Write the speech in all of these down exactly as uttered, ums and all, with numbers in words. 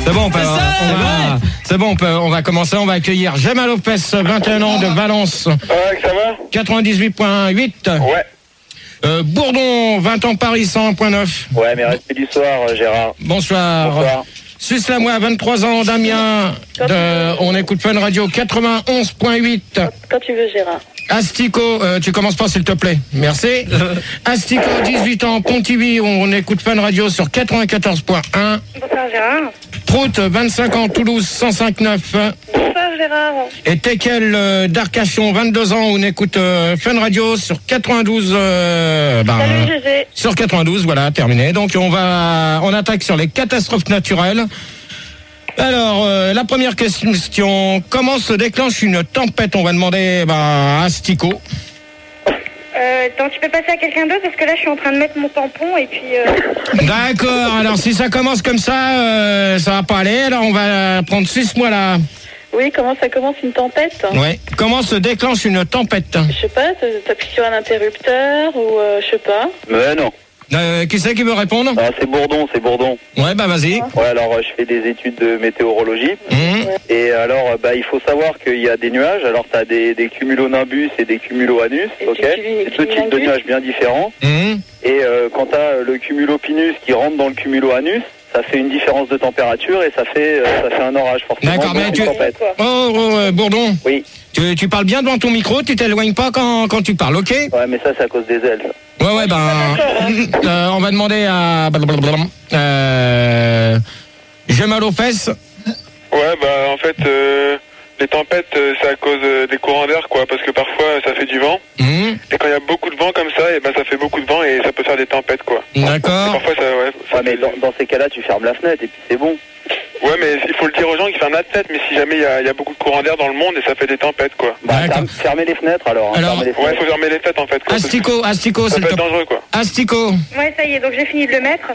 C'est bon, on, peut, ça, on va, c'est bon, on, peut, on va commencer. On va accueillir Gemma Lopez, vingt et un ans de Valence. Ouais, ça va quatre-vingt-dix-huit virgule huit. Ouais. Euh, Bourdon, vingt ans Paris, cent un virgule neuf. Ouais, mais respect du soir, Gérard. Bonsoir. Bonsoir. Suce-la-moi, vingt-trois ans, Damien. De, on écoute Fun Radio, quatre-vingt-onze virgule huit. Quand tu veux, Gérard. Astico, euh, tu commences pas s'il te plaît. Merci. Astico, dix-huit ans, Pontivy, on écoute Fun Radio sur quatre-vingt-quatorze virgule un. Bonsoir, Gérard. Prout, vingt-cinq ans, Toulouse, cent cinq virgule neuf. Bonsoir, Gérard. Et Tekel euh, d'Arcachon, vingt-deux ans, on écoute euh, Fun Radio sur quatre-vingt-douze. Euh, ben, Salut, Gégé. Sur quatre-vingt-douze, voilà, terminé. Donc on va, on attaque sur les catastrophes naturelles. Alors, euh, la première question, comment se déclenche une tempête? On va demander ben, à Astico. Euh, attends, tu peux passer à quelqu'un d'autre parce que là, je suis en train de mettre mon tampon et puis... Euh... D'accord, alors si ça commence comme ça, euh, ça va pas aller. Alors on va prendre six mois là. Oui, comment ça commence une tempête? Oui. Comment se déclenche une tempête? Je sais pas, t'appuies sur un interrupteur ou euh, je sais pas. Mais non. Euh, qui c'est qui veut répondre? Ah, c'est Bourdon, c'est Bourdon. Ouais, bah vas-y. Ouais, alors je fais des études de météorologie. Mmh. Et alors, bah, il faut savoir qu'il y a des nuages. Alors, tu as des, des cumulonimbus et des cumuloanus, Et ok? C'est deux types de nuages bien différents. Mmh. Et euh, quand tu as le cumulopinus qui rentre dans le cumuloanus, ça fait une différence de température et ça fait, euh, ça fait un orage, forcément. D'accord, mais tu... tempête. Oh, oh euh, Bourdon. Oui. Tu, tu parles bien devant ton micro, tu t'éloignes pas quand, quand tu parles, ok? Ouais, mais ça, c'est à cause des ailes. Ouais, ouais, ben... Euh, on va demander à... Euh... Gemma Lopez. Ouais, bah en fait, euh, les tempêtes, euh, c'est à cause euh, des courants d'air, quoi, parce que parfois, ça fait du vent. Mmh. Et quand il y a beaucoup de vent comme ça, et ben ça fait beaucoup de vent et ça peut faire des tempêtes, quoi. D'accord. Et parfois, ça, ouais, ça Ouais, mais fait- dans, dans ces cas-là, tu fermes la fenêtre et puis c'est bon. Ouais, mais il faut le dire aux gens qui ferment la tête, mais si jamais il y a, il y a beaucoup de courants d'air dans le monde et ça fait des tempêtes, quoi. Bah, D'accord. ferme- fermez les fenêtres alors. Hein, Alors- fermez les Ouais, il fenêtres. faut fermer les têtes, en fait, quoi. parce que Astico, Astico, Ça c'est peut le être top. dangereux, quoi. Astico. Ouais, ça y est, donc j'ai fini de le mettre.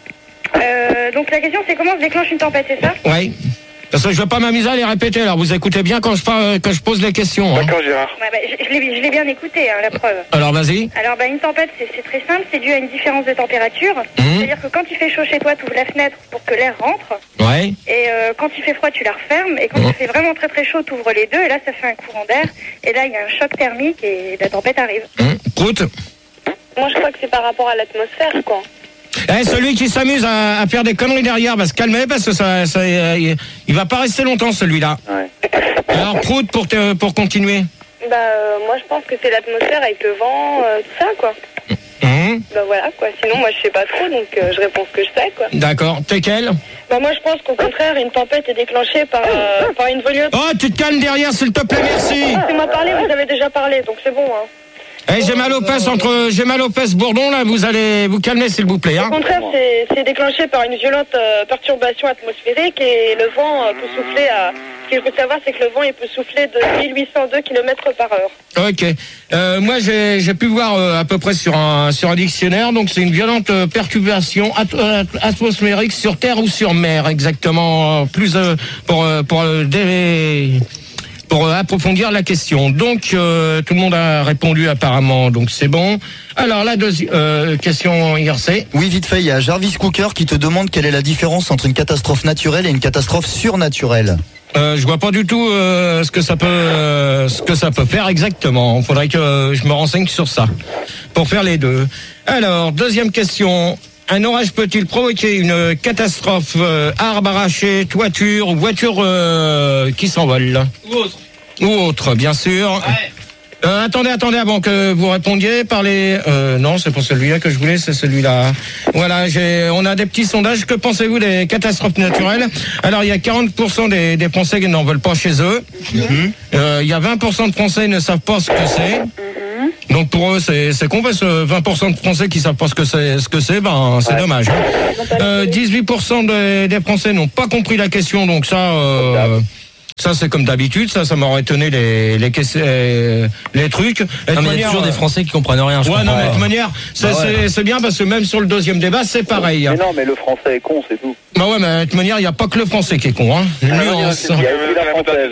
Euh, donc la question, c'est comment se déclenche une tempête, c'est ça? Oui. Parce que je veux pas m'amuser à les répéter, alors vous écoutez bien quand je, parle, quand je pose les questions. Hein. D'accord, Gérard. Ouais, bah, je, je l'ai je l'ai bien écouté, hein, la preuve. Alors vas-y. Alors, bah, une tempête, c'est c'est très simple, c'est dû à une différence de température. Mmh. C'est-à-dire que quand il fait chaud chez toi, tu ouvres la fenêtre pour que l'air rentre. Ouais. Et euh, quand il fait froid, tu la refermes. Et quand Mmh. il fait vraiment très très chaud, tu ouvres les deux. Et là, ça fait un courant d'air. Et là, il y a un choc thermique et la tempête arrive. Hum. Prout. Moi, je crois que c'est par rapport à l'atmosphère, quoi. Eh, celui qui s'amuse à, à faire des conneries derrière va se calmer parce que ça, ça, euh, il, il va pas rester longtemps celui-là. Ouais. Alors Prout pour, te, pour continuer. Bah, euh, moi, je pense que c'est l'atmosphère avec le vent, euh, tout ça, quoi. Hum. Bah, voilà, quoi. Sinon, moi, je sais pas trop, donc euh, je réponds ce que je sais, quoi. D'accord. T'es quel? Bah, moi, je pense qu'au contraire, une tempête est déclenchée par, euh, par une volume. Oh, tu te calmes derrière s'il te plaît, merci. Laissez-moi parler, vous avez déjà parlé, donc c'est bon, hein. Eh, Gemma Lopez, entre Gemma Lopez Bourdon, là, vous allez vous calmer s'il vous plaît. Au Hein. contraire, c'est c'est déclenché par une violente euh, perturbation atmosphérique et le vent euh, peut souffler à... Ce qu'il faut savoir, c'est que le vent, il peut souffler de mille huit cent deux kilomètres par heure. Ok. Euh, moi, j'ai j'ai pu voir euh, à peu près sur un sur un dictionnaire. Donc, c'est une violente euh, perturbation at- euh, atmosphérique sur terre ou sur mer, exactement. euh, Plus euh, pour euh, pour euh, des pour euh, approfondir la question. Donc, euh, tout le monde a répondu apparemment, donc c'est bon. Alors, la deuxième euh, question, I R C. Oui, vite fait, il y a Jarvis Cooker qui te demande quelle est la différence entre une catastrophe naturelle et une catastrophe surnaturelle. Euh, je vois pas du tout euh, ce que ça peut euh, ce que ça peut faire exactement. Il faudrait que euh, je me renseigne sur ça pour faire les deux. Alors, deuxième question. Un orage peut-il provoquer une catastrophe, euh, arbre arraché, toiture, voiture euh, qui s'envole? Ou autre. Ou autre, bien sûr. Ouais. Euh, attendez, attendez, avant que vous répondiez, parlez... Euh, non, c'est pas celui-là que je voulais, c'est celui-là. Voilà, j'ai, on a des petits sondages. Que pensez-vous des catastrophes naturelles? Alors, il y a quarante pour cent des, des Français qui n'en veulent pas chez eux. Mm-hmm. Euh, il y a vingt pour cent de Français qui ne savent pas ce que c'est. Mm-hmm. Donc, pour eux, c'est, c'est con, parce que vingt pour cent de Français qui savent pas ce que c'est, ce que c'est, ben, c'est ouais. dommage. Hein. Euh, dix-huit pour cent des, des Français n'ont pas compris la question, donc ça... Euh, Ça, c'est comme d'habitude, ça, ça m'aurait étonné les, les, les, les trucs. Non, mais il y a toujours euh... des Français qui comprennent rien, je Ouais, non, mais de toute manière, c'est, bah ouais. c'est, c'est bien parce que même sur le deuxième débat, c'est pareil. Mais non, mais le français est con, c'est tout. Bah ouais, mais de toute manière, il n'y a pas que le français qui est con, hein. Ah, nuance. Il y a aussi la française.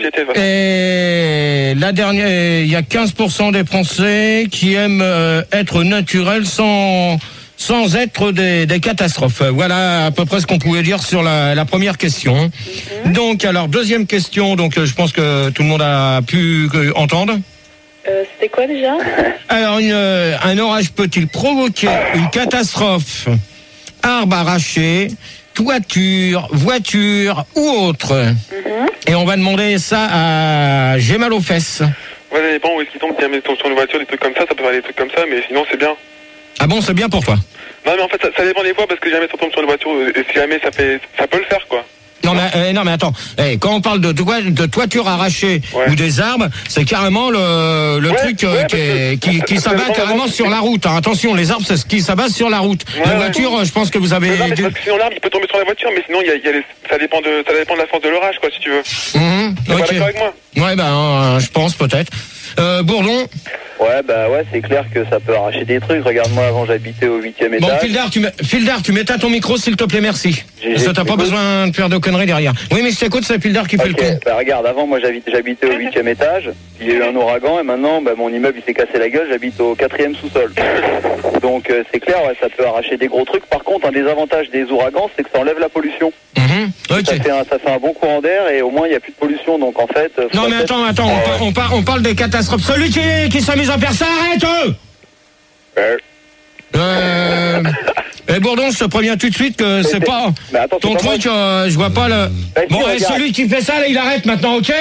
Et la dernière, il y a quinze pour cent des Français qui aiment euh, être naturels sans, sans être des, des catastrophes. Voilà à peu près ce qu'on pouvait dire sur la, la première question. Mm-hmm. Donc, alors, deuxième question, donc je pense que tout le monde a pu euh, entendre. Euh, c'était quoi déjà? Alors, une, euh, un orage peut-il provoquer une catastrophe? Arbre arraché, toiture, voiture ou autre. Mm-hmm. Et on va demander ça à J'ai mal aux fesses. Ouais, ça dépend où est-ce qu'il tombe. Si tombe sur une voiture, des trucs comme ça, ça peut faire des trucs comme ça, mais sinon c'est bien. Ah bon, c'est bien pour toi? Non, mais en fait, ça, ça dépend des fois, parce que jamais ça tombe sur une voiture, et si jamais ça fait, ça peut le faire, quoi. Non mais, euh, non mais attends, hey, quand on parle de, de, de toiture arrachée ouais. ou des arbres, c'est carrément le, le ouais, truc euh, ouais, qui, est, qui, qui s'abat carrément sur la route. Hein. Attention, les arbres c'est ce qui s'abat sur la route. Ouais, la voiture, ouais. je pense que vous avez... Non, mais dû... parce que sinon l'arbre il peut tomber sur la voiture, mais sinon il y a, il y a les... ça, dépend de, ça dépend de la force de l'orage, quoi, si tu veux. Mmh, T'es okay. pas d'accord avec moi? Ouais, ben euh, je pense peut-être. Euh, Bourdon? Ouais, bah ouais, c'est clair que ça peut arracher des trucs. Regarde-moi, avant j'habitais au huitième étage. Bon, Fildar, tu, Fildar, tu mets à ton micro s'il te plaît, merci. J'ai, Parce que t'as pas besoin de faire de conneries derrière. Oui, mais je t'écoute, c'est Fildar qui okay. fait le con. Bah regarde, avant moi j'habitais au huitième étage, il y a eu un ouragan et maintenant bah, mon immeuble il s'est cassé la gueule, j'habite au quatrième sous-sol. Donc euh, c'est clair, ouais, ça peut arracher des gros trucs. Par contre, un des avantages des ouragans, c'est que ça enlève la pollution. Mmh, okay. ça, fait un, ça fait un bon courant d'air et au moins il n'y a plus de pollution. Donc en fait... Non mais attends, attends, on, par, on, par, on parle des catastrophes. Celui qui, qui s'amuse à faire ça, arrête eux euh... Euh... Et Bourdon, je te préviens tout de suite que c'est, c'est pas attends, ton c'est truc, euh, je vois pas le... Bah, bon, et celui qui fait ça, là, il arrête maintenant, ok?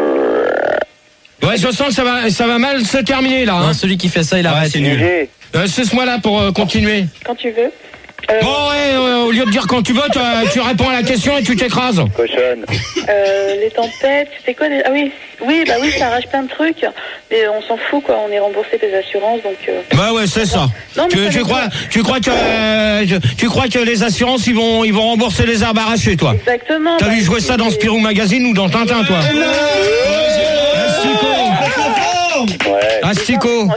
Ouais, je sens que ça va, ça va mal se terminer, là. Hein. Non, celui qui fait ça, il arrête, c'est nul. Euh, Cesse-moi là pour euh, continuer. Quand tu veux. Euh... Bon, ouais, euh, au lieu de dire quand tu veux, tu réponds à la question et tu t'écrases. Cochonne. Euh, les tempêtes, c'est quoi des... Ah oui, oui, bah oui, ça arrache plein de trucs. Mais on s'en fout, quoi. On est remboursé des assurances, donc. Euh... Bah ouais, c'est ça. Non, tu, tu crois, tu crois que, euh, tu crois que les assurances, ils vont, ils vont rembourser les arbres arrachés, toi. Exactement. T'as bah, vu jouer ça dans Spirou Magazine ou dans Tintin, toi? Ouais. Astico. Ouais,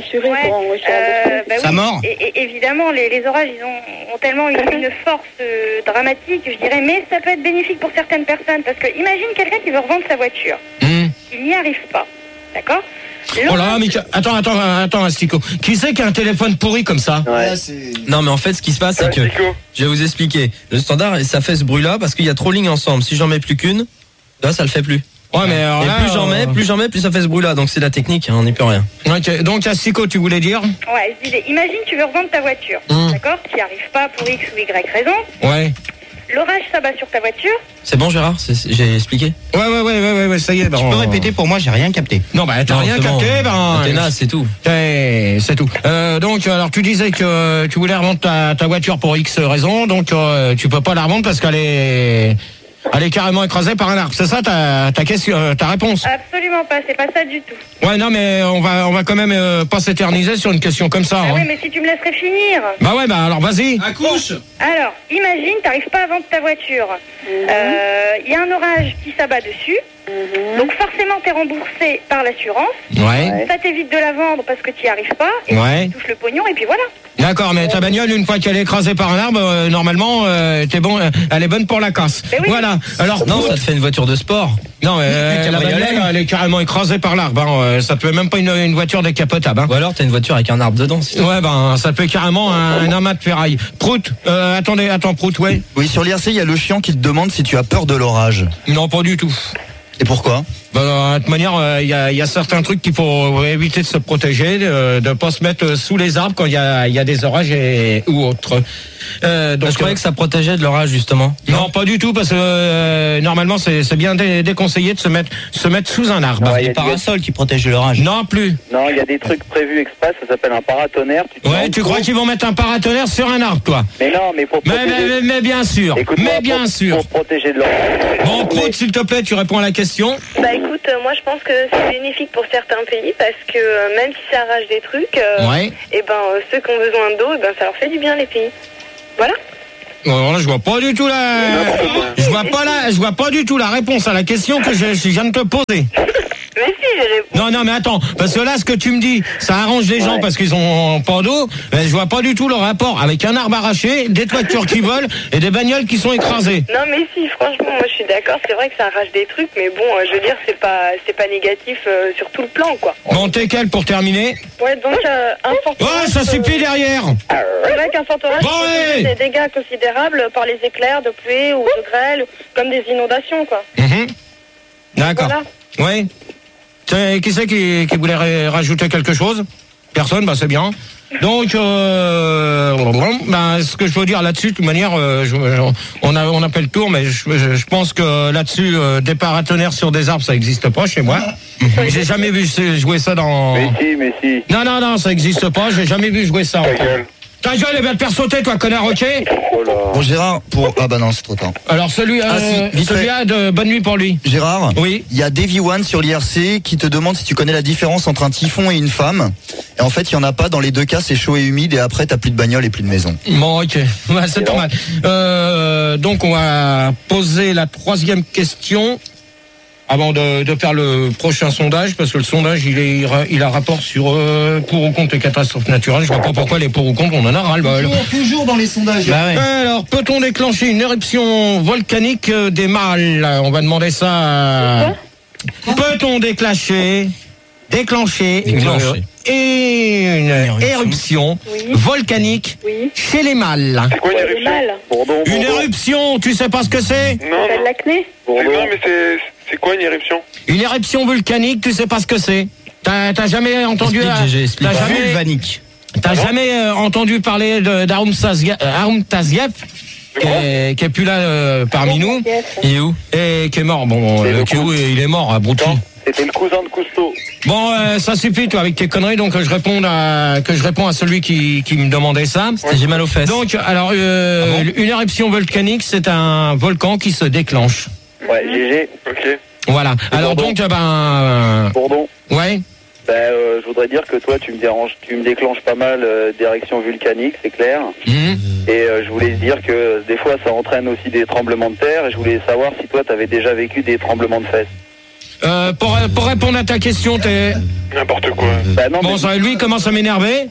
euh, bah ça oui, mord. Et, et, évidemment, les, les orages, ils ont, ont tellement une, une force euh, dramatique, je dirais, mais ça peut être bénéfique pour certaines personnes, parce que imagine quelqu'un qui veut revendre sa voiture. Mmh. Il n'y arrive pas, d'accord? Oh là, mais attends, attends, attends, Astico. Qui c'est qui a un téléphone pourri comme ça? Ouais, c'est... Non, mais en fait, ce qui se passe, c'est que je vais vous expliquer. Le standard, ça fait ce bruit-là parce qu'il y a trop de lignes ensemble. Si j'en mets plus qu'une, là, ça le fait plus. Ouais, mais alors et là, plus j'en mets, plus j'en mets, plus ça fait ce bruit-là. Donc c'est la technique, hein, on n'y peut rien. Ok, donc Astico, tu voulais dire? Ouais, je disais, imagine tu veux revendre ta voiture, mmh. d'accord? Tu n'y arrives pas pour X ou Y raison. Ouais. L'orage s'abat sur ta voiture. C'est bon, Gérard, c'est, c'est, j'ai expliqué. Ouais, ouais, ouais, ouais, ouais, ça y est. Bah, tu on... peux répéter pour moi, j'ai rien capté. Non, bah t'as non, rien capté, bon. ben. T'es naze, c'est tout. C'est, c'est tout. Euh, donc, alors tu disais que tu voulais revendre ta, ta voiture pour X raison, donc euh, tu peux pas la revendre parce qu'elle est. Elle est carrément écrasée par un arbre. C'est ça ta, ta question, euh, ta réponse? Absolument pas, c'est pas ça du tout. Ouais, non, mais on va, on va quand même euh, pas s'éterniser sur une question comme ça. Ah hein. oui, mais si tu me laisserais finir. Bah ouais, bah alors vas-y. Accouche. Alors, imagine, t'arrives pas à vendre ta voiture. Il mm-hmm. euh, y a un orage qui s'abat dessus. Mm-hmm. Donc forcément, t'es remboursé par l'assurance. Ouais. Ça t'évite de la vendre parce que t'y arrives pas. Et ouais. tu touches le pognon et puis voilà. D'accord, mais ta bagnole, une fois qu'elle est écrasée par un arbre, euh, normalement, euh, t'es bon, euh, elle est bonne pour la casse. Oui. Voilà. Alors non, ça te fait une voiture de sport. Non, euh, la bagnole, elle est carrément écrasée par l'arbre. Hein. Ça te fait même pas une, une voiture décapotable. Hein. Ou alors t'as une voiture avec un arbre dedans. Si ouais, ben ça te fait carrément un, un amas de ferraille. Prout, euh, attendez, attends, Prout, ouais. Oui, sur l'I R C, il y a le chien qui te demande si tu as peur de l'orage. Non, pas du tout. Et pourquoi? Ben, de toute manière, il euh, y, y a certains trucs qu'il faut éviter de se protéger, de ne pas se mettre sous les arbres quand il y a, y a des orages et, ou autres. Euh, donc, je croyais que ça protégeait de l'orage justement. Non, non, pas du tout, parce que euh, normalement c'est, c'est bien dé- déconseillé de se mettre, se mettre sous un arbre. Il y a des parasols qui protègent de l'orage. Non, plus. Non, il y a des trucs prévus express, ça s'appelle un paratonnerre. Tu ouais, tu crois qu'ils vont mettre un paratonnerre sur un arbre, toi? Mais non, mais pour protéger... Mais, mais, mais bien sûr, Écoute-moi, mais bien pour, sûr. Pour protéger de l'orage. Bon, Prout, s'il te plaît, tu réponds à la question. Bah écoute, euh, moi je pense que c'est bénéfique pour certains pays parce que euh, même si ça arrache des trucs, euh, ouais. et ben euh, ceux qui ont besoin d'eau, et ben ça leur fait du bien les pays. Voilà. Alors là, je vois pas du tout la, je vois pas la, je vois pas du tout la réponse à la question que je, je viens de te poser. Mais si, j'ai répondu. Non, non, mais attends, parce que là, ce que tu me dis, ça arrange les gens Ouais. parce qu'ils ont pas d'eau, mais je vois pas du tout le rapport avec un arbre arraché, des toitures qui volent et des bagnoles qui sont écrasées. Non, mais si, franchement, moi je suis d'accord. C'est vrai que ça arrache des trucs, mais bon, euh, je veux dire, c'est pas, c'est pas négatif euh, sur tout le plan, quoi. Bon, t'es quel pour terminer? Ouais, donc euh, un fort Oh, orage, ça euh, suffit derrière. C'est vrai qu'un fort orage Bon, peut ouais. causer des dégâts considérables par les éclairs de pluie ou de grêle, comme des inondations, quoi. Mhm. D'accord. Voilà. Oui. C'est- Qui c'est qui, qui voulait ra- rajouter quelque chose? Personne, bah c'est bien. Donc, euh, bah, ce que je veux dire là-dessus, de toute manière, euh, je- je- on a on a fait le tour, mais je, je- je pense que là-dessus, euh, des paratonnerres sur des arbres, ça n'existe pas chez moi. J'ai jamais vu ce- jouer ça dans. Mais si, mais si. Non, non, non, ça n'existe pas. J'ai jamais vu jouer ça. Ta gueule. Ta gueule, elle va te faire sauter, toi, connard, ok? Oh là. Bon, Gérard, pour. Ah bah non, c'est trop tard. Alors, celui, Ah, euh, si, vite celui-là de bonne nuit pour lui. Gérard, Oui. il y a Davy One sur l'I R C qui te demande si tu connais la différence entre un typhon et une femme. Et en fait, il y en a pas. Dans les deux cas, c'est chaud et humide et après, t'as plus de bagnole et plus de maison. Bon, ok. Ouais, c'est pas mal. Euh, donc, on va poser la troisième question avant de, de faire le prochain sondage, parce que le sondage, il, est, il a rapport sur euh, pour ou contre les catastrophes naturelles. Je vois pas pourquoi les pour ou contre, on en a ras-le-bol. Toujours, toujours dans les sondages. Bah ouais. Alors, peut-on déclencher une éruption volcanique euh, des mâles? On va demander ça à... Peut-on déclencher, déclencher, Déclencher. une, une éruption. éruption Oui. volcanique Oui. chez les mâles? C'est quoi une C'est éruption? mal. Bourdon, Une bourdon, éruption, tu sais pas ce que c'est? Non, T'as de non. l'acné? C'est- bourdon. Non, mais c'est c'est quoi une éruption? Une éruption volcanique, tu sais pas ce que c'est? T'as t'as jamais entendu... Explique, euh, G G, explique. T'as jamais, Vulvanique. t'as jamais euh, entendu parler de- d'Arum Tazia- euh, Arum Taziev, qui est, qui est plus là euh, parmi nous, Il est où? et qui est mort. Bon, C'est euh, le qui est coup. où? Il est mort à Brouty. Non, c'était le cousin de Cousteau. Bon, euh, ça suffit, toi, avec tes conneries, donc que je réponde à que je réponds à celui qui, qui me demandait ça. J'ai mal aux fesses. Donc, alors, euh, Ah bon une éruption volcanique, c'est un volcan qui se déclenche. Ouais, G G, Ok. Voilà. Alors Bourdon. donc, euh, ben, bourdon. euh, ouais. Ben, euh, je voudrais dire que toi, tu me déranges, tu me déclenches pas mal euh, d'érections vulcaniques, c'est clair. Mhm. Et euh, je voulais dire que euh, des fois, ça entraîne aussi des tremblements de terre. Et je voulais savoir si toi, t'avais déjà vécu des tremblements de fesses. Euh, pour, pour répondre à ta question, t'es... N'importe quoi. Ben non, Bon, mais ça, lui, il commence à m'énerver.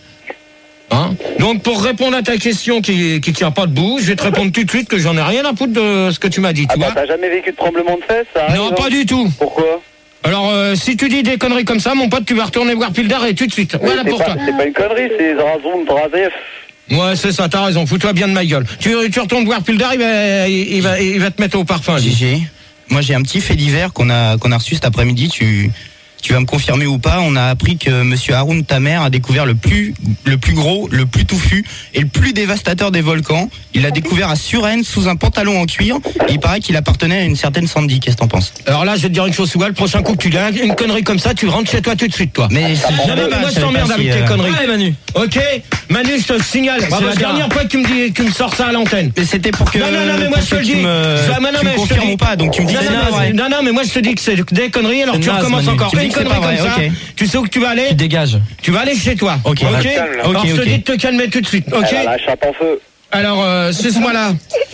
Hein? Donc, pour répondre à ta question qui, qui tient pas debout, je vais te répondre tout de suite que j'en ai rien à foutre de ce que tu m'as dit, ah tu bah, vois. t'as jamais vécu de tremblement de fesses, ça arrive, Non, hein pas du tout. Pourquoi? Alors, euh, si tu dis des conneries comme ça, mon pote, tu vas retourner voir Pildar et tout de suite. Voilà c'est pour pas, toi. c'est pas une connerie, c'est Zrazon Drazef. Ouais, c'est ça, t'as raison. Fous-toi bien de ma gueule. Tu, tu retournes voir Pildar, il va, il, il va, il va te mettre au parfum. lui. G G, moi j'ai un petit fait divers qu'on a qu'on a reçu cet après-midi. Tu tu vas me confirmer ou pas? On a appris que Monsieur Haroun Tamer a découvert le plus le plus gros, le plus touffu et le plus dévastateur des volcans. Il l'a découvert à Suresnes sous un pantalon en cuir. Et il paraît qu'il appartenait à une certaine Sandy. Qu'est-ce que t'en penses? Alors là, je vais te dire une chose, Sougal, le prochain coup que tu dis une connerie comme ça, tu rentres chez toi tout de suite, toi. Mais si- Non, non, mais moi je t'emmerde avec tes conneries. Ouais, Manu. Ok, Manu, je te signale. C'est la Gérard. dernière fois que tu me dis, que tu me sors ça à l'antenne. Mais c'était pour que, Non, non, non, mais moi pour je te que le tu dis. me, Ça, mais non, tu mais me je te confirmes dis. ou pas. Donc tu me dis Non, c'est non, naze, mais, ouais. non, non, mais moi je te dis que c'est des conneries, alors C'est tu naze, recommences Manu. encore Tu me une dis que c'est connerie pas comme vrai, ça. ok. Tu sais où que tu vas aller? Tu dégages. Tu vas aller chez toi. Ok, Ok. calme, là. Alors Ok, je te ok. dis de te calmer tout de suite. Ok. Elle a la chape en feu. Alors, euh, suce-moi là.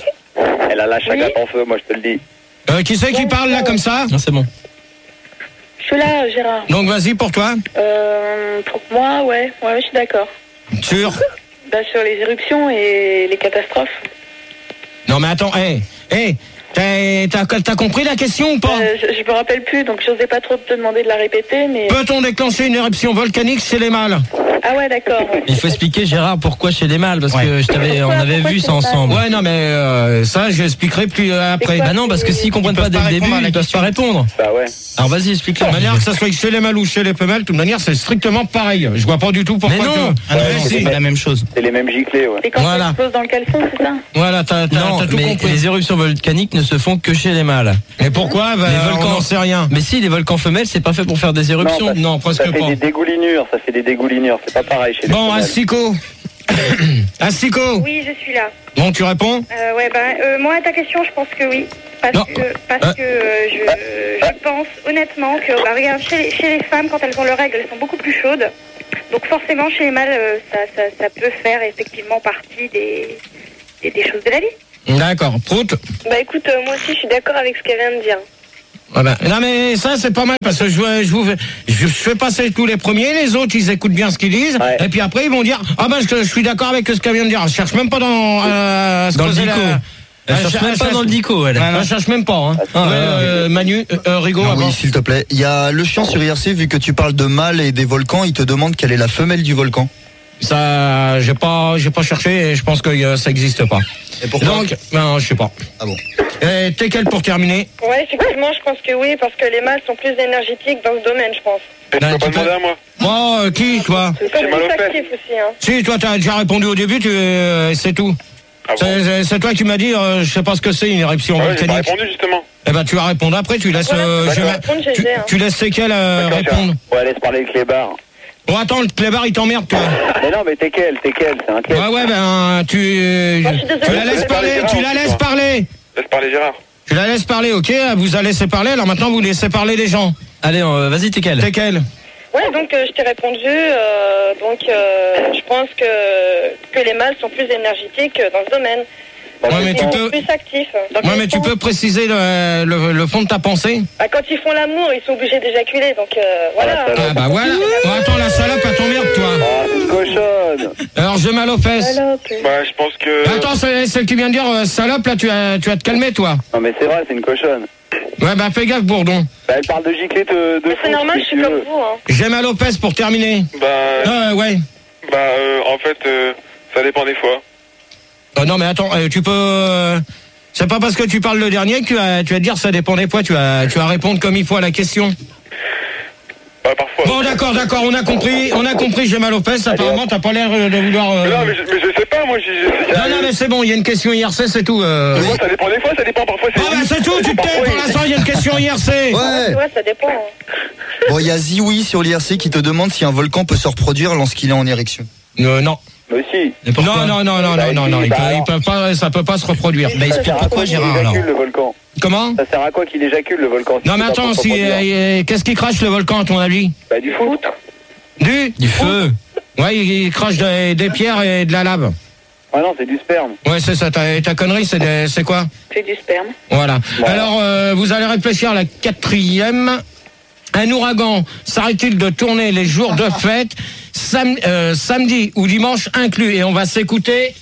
Elle a la chape en feu, moi je te le dis. Euh, qui c'est qui parle là comme ça? Non, c'est bon. Je suis là, Gérard. Donc vas-y pour toi. Euh, pour moi, ouais, ouais, je suis d'accord. Sur. Bah, sur les éruptions et les catastrophes. Non mais attends, hé, hé, t'as t'as- t'as compris la question ou pas? Euh, je, je me rappelle plus, donc j'osais pas trop te demander de la répéter, mais... Peut-on déclencher une éruption volcanique chez les mâles? Ah ouais, d'accord. Il faut expliquer, Gérard, pourquoi chez les mâles, parce que je t'avais, on Pourquoi- avait pourquoi vu chez ça les mâles ensemble. Ouais, non, mais euh, ça, je l'expliquerai plus euh, après. quoi Bah non, parce que s'ils comprennent pas peuvent dès pas le début, répondre à la ils peuvent question. pas répondre. Bah ouais. Alors vas-y, De explique-leur. toute manière, que ça soit chez les mâles ou chez les femelles, de toute manière, c'est strictement pareil. Je vois pas du tout pourquoi. Mais non. que- Ah non, Ouais, non, si. c'est pas la même chose. C'est les mêmes giclées, ouais. Et quand Voilà. ça explose dans le caleçon, c'est ça? Voilà, t'as t'as- Non, t'as tout mais compris. les éruptions volcaniques ne se font que chez les mâles. Et pourquoi? Bah, Les on volcans- n'en sait rien. Mais si, les volcans femelles, c'est pas fait pour faire des éruptions. ça- Non, presque Ça fait pas. des dégoulinures, ça fait des dégoulinures. C'est pas pareil chez les Bon, femelles. Astico. Astico. Oui, je suis là. Bon, tu réponds? Euh, ouais, ben, euh, moi, à ta question, je pense que oui. Parce Non. que, parce Ah. que euh, je, je pense honnêtement que, bah, regarde, chez les, chez les femmes, quand elles ont leurs règles, elles sont beaucoup plus chaudes. Donc forcément, chez les mâles, euh, ça, ça, ça peut faire effectivement partie des, des, des choses de la vie. D'accord. Prout. Bah écoute, euh, moi aussi, je suis d'accord avec ce qu'elle vient de dire. Ah ben, non mais ça c'est pas mal parce que je, je, vous, je, je fais passer tous les premiers, les autres ils écoutent bien ce qu'ils disent ouais. Et puis après ils vont dire ah ben je, je suis d'accord avec ce qu'elle vient de dire. Je cherche même pas dans euh, dans le dico. La... Elle, elle cherche même pas dans le dico. Elle, elle cherche même pas. Hein. Ah, ouais, euh, Manu, euh, Rigo. Ah, oui s'il te plaît. Il y a le chien sur I R C vu que tu parles de mâle et des volcans, il te demande quelle est la femelle du volcan. Ça, j'ai pas, j'ai pas cherché et je pense que euh, ça existe pas. Et pourquoi? Donc, non, je sais pas. Ah bon. Et t'es quel pour terminer? Ouais, effectivement, je pense que oui, parce que les mâles sont plus énergétiques dans ce domaine, je pense. Et tu peux pas demander à moi. Oh, euh, qui, toi? C'est plus actif aussi, hein. Si, toi, t'as déjà répondu au début, tu, euh, c'est tout. Ah bon? c'est, c'est toi qui m'as dit, euh, je sais pas ce que c'est une éruption ah ouais, volcanique. J'ai pas répondu justement. Eh ben, tu vas répondre après, tu laisses, voilà, euh, je répondre, tu, tu laisses c'est quel euh, répondre. Ouais, laisse parler le clébard. Bon, attends, le clébard, il t'emmerde, toi. Mais non, mais t'es quel, t'es quel, c'est un quel. Ouais, ouais, ben, tu, Moi, tu la laisses parler, tu la laisses parler. Laisse parler Gérard. Tu la laisses parler, ok? Vous allez laisser parler, alors maintenant vous laissez parler les gens. Allez, euh, vas-y, t'es quel? T'es quel? Ouais, donc euh, je t'ai répondu, euh, donc euh, je pense que, que les mâles sont plus énergétiques dans ce domaine. Ouais, mais ils tu sont peux... plus actifs. Donc, ouais, mais tu sont... peux préciser le, le, le fond de ta pensée? Bah, quand ils font l'amour, ils sont obligés d'éjaculer, donc euh, voilà. Ah bah voilà. Bon, attends, la salope, elle t'emmerde, toi. Ah, c'est une cochonne. Alors, j'ai mal aux fesses. Bah, je pense que... Attends, c'est celle qui vient de dire euh, salope, là, tu vas, tu vas te calmer, toi. Non, mais c'est vrai, c'est une cochonne. Ouais, bah fais gaffe, Bourdon. Bah, elle parle de gicler de, de mais c'est normal, je suis comme vous, hein. J'ai mal aux fesses pour terminer. Bah... Euh, ouais. Bah, euh, en fait, euh, ça dépend des fois. Euh, non, mais attends, euh, tu peux... Euh, c'est pas parce que tu parles le dernier que tu vas, tu vas dire ça dépend des fois, tu vas, tu vas répondre comme il faut à la question. Bah, parfois. Bon, d'accord, d'accord, on a compris, on a compris, j'ai mal aux fesses, apparemment, t'as pas l'air de vouloir... Euh... Mais non, mais je, mais je sais pas, moi, j'ai... Non, non, mais c'est bon, il y a une question I R C, c'est tout. Euh... Moi, ça dépend des fois, ça dépend parfois... Ah bah c'est tout, tu te tais, pour l'instant, il y a une question I R C. Ouais. Ouais, ça dépend. Hein. Bon, il y a Zioui sur l'I R C qui te demande si un volcan peut se reproduire lorsqu'il est en érection. Euh, non. Mais si. Non, non, non, non, non, non, non, il peut, il peut pas, ça peut pas se reproduire. Bah, explique pourquoi, Gérard, alors. Le volcan. Comment? Ça sert à quoi qu'il éjacule, le volcan? Non, mais attends, si, euh, qu'est-ce qui crache le volcan, à ton avis? Bah, du foot. Du? Du feu. Ouais, il, il crache des, des pierres et de la lave. Ah non, c'est du sperme. Ouais, c'est ça, ta, ta connerie, c'est, des, c'est quoi? C'est du sperme. Voilà. Voilà. Alors, euh, vous allez réfléchir à la quatrième. Un ouragan s'arrête-t-il de tourner les jours de fête, sam, euh, samedi ou dimanche inclus? Et on va s'écouter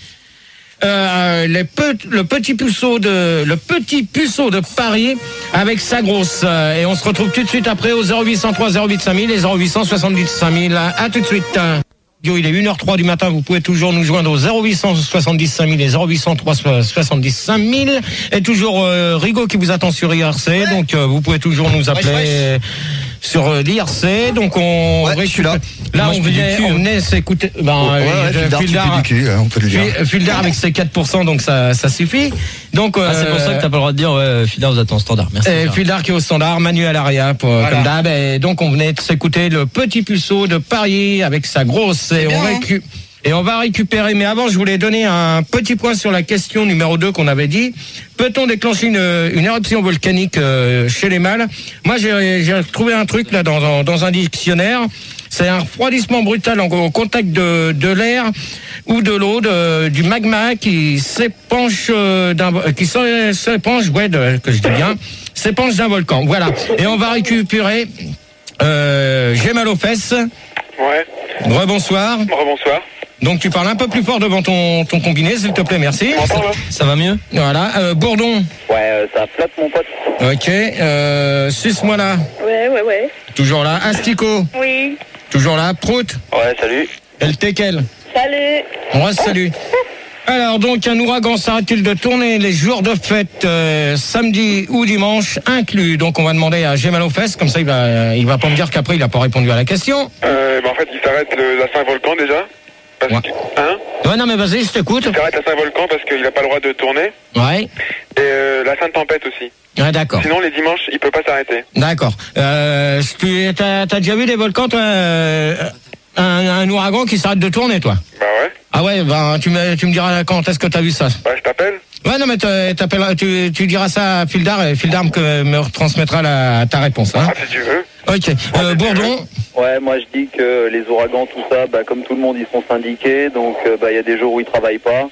euh, les pe- le petit puceau de le petit puceau de Paris avec sa grosse. Et on se retrouve tout de suite après au zéro huit cent trois zéro huit cinq mille et zéro huit cent soixante-dix cinq mille. À tout de suite. Il est une heure trois du matin, vous pouvez toujours nous joindre au zéro huit cent soixante-dix cinq mille et zéro huit cent trois soixante-dix cinq mille. Et toujours euh, Rigaud qui vous attend sur I R C, ouais. Donc euh, vous pouvez toujours nous appeler wesh, wesh. sur euh, l'I R C. Donc on ouais, récupère. Là, là moi, on, venait, on venait s'écouter. Ben, oh, ouais, ouais, Fildar, du cul, on peut le dire. Fildar avec ses quatre pour cent, donc ça, ça suffit. Donc euh, ah, c'est pour ça que t'as pas le droit de dire ouais, Fildar vous attend au standard. Merci. Fildar qui est au standard, Manu à l'arrière pour voilà. Comme d'hab. Et donc on venait de s'écouter le petit puceau de Paris avec sa grosse. Et on récupère. Et on va récupérer, mais avant je voulais donner un petit point sur la question numéro deux qu'on avait dit. Peut-on déclencher une, une éruption volcanique euh, chez les mâles? Moi j'ai, j'ai trouvé un truc là dans, dans, dans un dictionnaire. C'est un refroidissement brutal en, au contact de, de l'air ou de l'eau, de, du magma qui s'épanche d'un, qui s'épanche, ouais, de, que je dis bien, s'épanche d'un volcan. Voilà. Et on va récupérer, euh, j'ai mal aux fesses. Ouais. Rebonsoir. Rebonsoir. Donc tu parles un peu plus fort devant ton, ton combiné, s'il te plaît, merci. Ça, ça va mieux? Voilà, euh, Bourdon. Ouais, euh, ça flotte mon pote. Ok, euh, suce-moi là. Ouais, ouais, ouais. Toujours là. Astico. Oui. Toujours là. Prout. Ouais, salut. El Tekel. Salut. On reste salut. Alors donc un ouragan s'arrête-t-il de tourner les jours de fête euh, samedi ou dimanche inclus? Donc on va demander à Gémal aux fesses, comme ça il va, il va pas me dire qu'après il a pas répondu à la question. Euh, bah en fait il s'arrête le, la Saint-Volcan déjà. Parce ouais. Que, hein ouais non mais vas-y je t'écoute. Il s'arrête la Saint-Volcan parce qu'il a pas le droit de tourner. Ouais. Et euh, la Sainte-Tempête aussi. Ouais d'accord. Sinon les dimanches il peut pas s'arrêter. D'accord. Euh, tu t'as, t'as déjà vu des volcans toi euh, un, un ouragan qui s'arrête de tourner toi? Bah ouais. Ah ouais, bah, tu, me, tu me diras quand est-ce que tu as vu ça. Bah je t'appelle. Ouais, non, mais tu, tu diras ça à Fildar et Fildar me, me retransmettra la, ta réponse. Hein. Ah, si tu veux. Ok. Euh, Bourdon. Ouais, moi je dis que les ouragans, tout ça, bah, comme tout le monde, ils sont syndiqués. Donc il euh, bah, y a des jours où ils travaillent pas.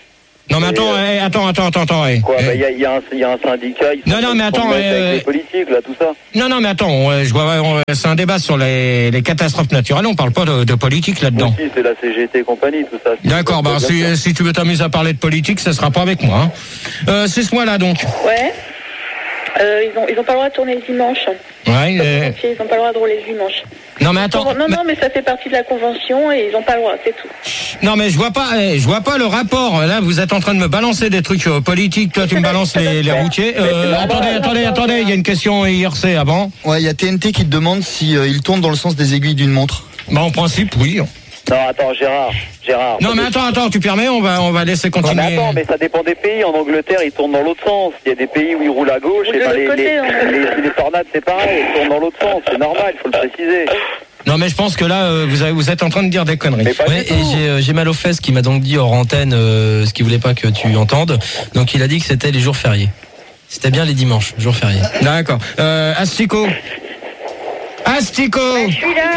Non mais attends, euh, eh, attends, attends, attends, attends. Eh. Quoi, Eh. bah, il y, a, y, a un- y a un syndicat. Ils Non, sont- non, mais ils sont attends, mettre euh, avec les politiques, là, tout ça. Non, non, mais attends, on- je vois, on- c'est un débat sur les, les catastrophes naturelles. On parle pas de, de politique là-dedans. Aussi, c'est la C G T et compagnie, tout ça. D'accord, bah si, si tu veux t'amuser à parler de politique, ça sera pas avec moi. Hein. Euh, c'est moi là donc. Ouais. Euh, ils ont ils ont pas le droit de tourner le dimanche. Ouais. euh, Ils ont pas le droit de rouler le dimanche. Non mais attends. Non, non, mais ça fait partie de la convention et ils ont pas le droit, c'est tout. Non mais je vois pas, eh, je vois pas le rapport. Là, vous êtes en train de me balancer des trucs euh, politiques. Toi, tu me balances les, les routiers. Euh, attendez, attendez, attendez. Il y a une question I R C avant. Ouais, il y a T N T qui te demande si euh, il tourne dans le sens des aiguilles d'une montre. Bah en principe, oui. Non, attends, Gérard, Gérard. Non mais attends, attends, tu permets, on va, on va laisser Non, continuer. mais attends, mais ça dépend des pays. En Angleterre, ils tournent dans l'autre sens. Il y a des pays où ils roulent à gauche. Ou Et de ben, l'autre les, côté, les, hein. les, les tornades, c'est pareil. Ils tournent dans l'autre sens. C'est normal, il faut le préciser. Non mais je pense que là, euh, vous, avez, vous êtes en train de dire des conneries. Mais pas Ouais, du tout. et j'ai euh, j'ai mal aux fesses qui m'a donc dit hors antenne euh, ce qu'il voulait pas que tu entendes. Donc il a dit que c'était les jours fériés. C'était bien les dimanches, jours fériés. D'accord. Euh, Astico. Astico. Je suis là.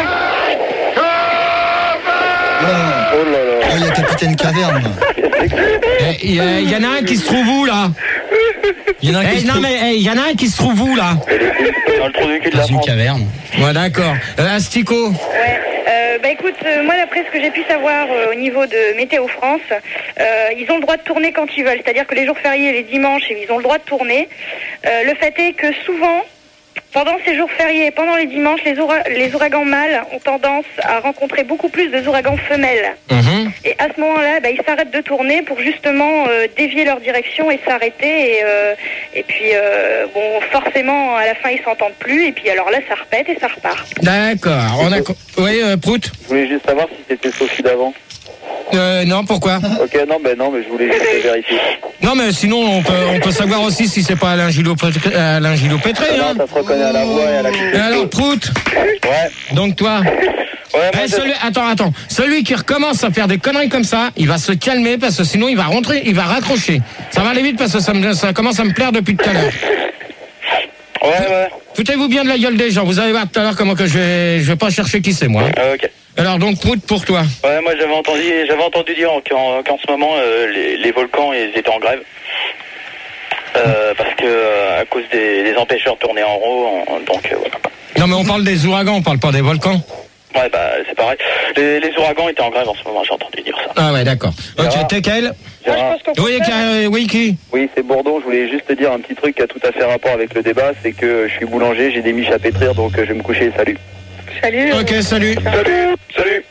Oh là là. Ah, il y a Capitaine Caverne. Il y, a- y en a un qui se trouve où là? Il y en a un qui Eh, se non trouve- mais il y en a un qui se trouve où là? Dans le trou du cul de la Dans une France. caverne. Ouais d'accord. Euh, Astico. Ouais. Euh, bah écoute, euh, moi d'après ce que j'ai pu savoir euh, au niveau de Météo France, euh, ils ont le droit de tourner quand ils veulent. C'est-à-dire que les jours fériés, les dimanches, ils ont le droit de tourner. Euh, le fait est que souvent, pendant ces jours fériés et pendant les dimanches, les, oura- les ouragans mâles ont tendance à rencontrer beaucoup plus de ouragans femelles. Mhm. Et à ce moment-là, bah, ils s'arrêtent de tourner pour justement euh, dévier leur direction et s'arrêter. Et, euh, et puis, euh, bon, forcément, à la fin, ils s'entendent plus. Et puis, alors là, ça repète et ça repart. D'accord. On a. co- Oui, euh, Prout. Je voulais juste savoir si c'était Sophie d'avant. Euh, non, pourquoi? Ok, non, mais non, mais je voulais juste vérifier. Non, mais sinon on peut, on peut savoir aussi si c'est pas Alain Gillot-Pétré. Alain Gillot-Pétré, hein. Non, ça se reconnaît à la voix et à la Et alors, Prout. Ouais. Donc toi. Ouais, moi, Eh, je- celui, attends, attends. Celui qui recommence à faire des conneries comme ça, il va se calmer parce que sinon il va rentrer, il va raccrocher. Ça va aller vite parce que ça, me, ça commence à me plaire depuis tout à l'heure. Ouais, ouais. Foutez-vous bien de la gueule des gens. Vous allez voir tout à l'heure comment que je vais, je vais pas chercher qui c'est moi. Ah, ok. Alors donc Prout pour toi. Ouais, moi j'avais entendu, j'avais entendu dire qu'en, qu'en ce moment euh, les, les volcans ils étaient en grève. Euh, parce que euh, à cause des, des empêcheurs de tourner en rond, en- donc euh, voilà. Non mais on parle des ouragans, on parle pas des volcans. Ouais, bah c'est pareil. Les, les ouragans étaient en grève en ce moment, j'ai entendu dire ça. Ah ouais, d'accord. Ok, Gérard. t'es quel? Moi, je pense qu'on peut Oui, faire- qui- oui, qui? Oui, c'est Bourdon. Je voulais juste te dire un petit truc qui a tout à fait rapport avec le débat, c'est que je suis boulanger, j'ai des miches à pétrir, donc euh, je vais me coucher. Salut. Salut. Ok, salut. Salut. Salut.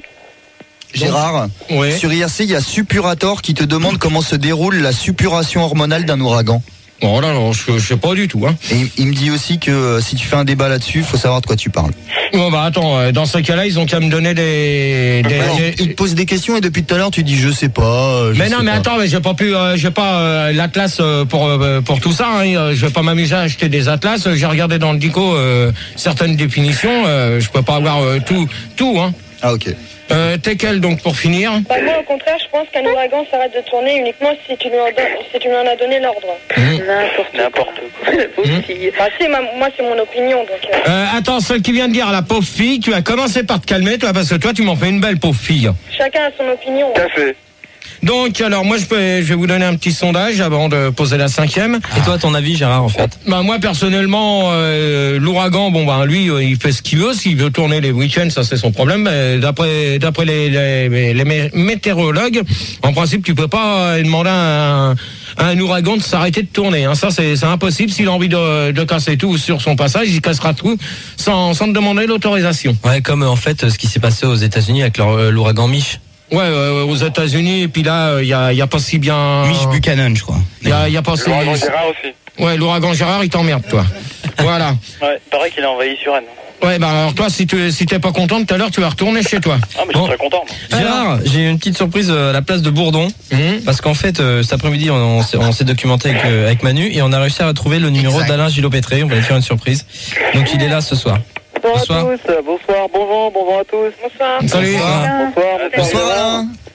Gérard, Oui. sur I R C, il y a Suppurator qui te demande comment se déroule la suppuration hormonale d'un ouragan. Bon là, non, je, je sais pas du tout. Hein. Et il- il me dit aussi que euh, si tu fais un débat là-dessus, faut savoir de quoi tu parles. Bon bah attends, euh, dans ce cas-là, ils ont qu'à me donner des. des, Alors, des- il te pose des questions et depuis tout à l'heure tu dis je sais pas. euh, je Mais sais non, mais pas. attends, mais j'ai pas pu, euh, j'ai pas euh, l'atlas euh, pour euh, pour tout ça. Hein, euh, je vais pas m'amuser à acheter des atlas. J'ai regardé dans le dico euh, certaines définitions. Euh, je peux pas avoir euh, tout, tout. Hein. Ah ok. Euh, T'es quel donc pour finir? Bah, moi, au contraire, je pense qu'un ouragan s'arrête de tourner uniquement si tu lui en, don- si tu lui en as donné l'ordre. N'importe N'importe quoi. Bah, si, ma- moi, c'est mon opinion, donc... euh, Euh, attends, celle qui vient de dire à la pauvre fille, tu as commencé par te calmer, toi, parce que toi, tu m'en fais une belle pauvre fille. chacun a son opinion. Café. Donc, alors, moi, je, peux, je vais vous donner un petit sondage avant de poser la cinquième. Et toi, ton avis, Gérard, en fait? Bah moi personnellement, euh, l'ouragan, bon bah lui, euh, il fait ce qu'il veut. S'il veut tourner les week-ends, ça c'est son problème. Mais d'après d'après les, les, les mé- météorologues, en principe, tu peux pas euh, demander à un, à un ouragan de s'arrêter de tourner. Hein. Ça c'est c'est impossible. S'il a envie de, de casser tout sur son passage, il cassera tout sans sans te demander l'autorisation. Ouais, comme euh, en fait euh, ce qui s'est passé aux États-Unis avec leur, euh, l'ouragan Mich. Ouais, euh, aux États-Unis, et puis là, il y a, y a pas si bien. Mich Buchanan, je crois. Il y a, y a pas si. L'ouragan Gérard aussi. Ouais, l'ouragan Gérard, il t'emmerde, toi. Voilà. Ouais, pareil qu'il a envahi sur Rennes. Ouais, bah alors toi, si tu si t'es pas content, tout à l'heure, tu vas retourner chez toi. Ah, mais Bon. je suis très content. moi. Gérard, j'ai une petite surprise euh, à la place de Bourdon. Hum. Parce qu'en fait, euh, cet après-midi, on, on s'est- on s'est documenté avec, euh, avec Manu et on a réussi à retrouver le numéro Exact. d'Alain Gillot-Pétré. On va lui faire une surprise. Donc il est là ce soir. Bonsoir, Bonsoir. à tous, bonsoir, bonjour, bonjour à tous. Bonsoir. Salut. Bonsoir. Bonsoir, Bonsoir Alain.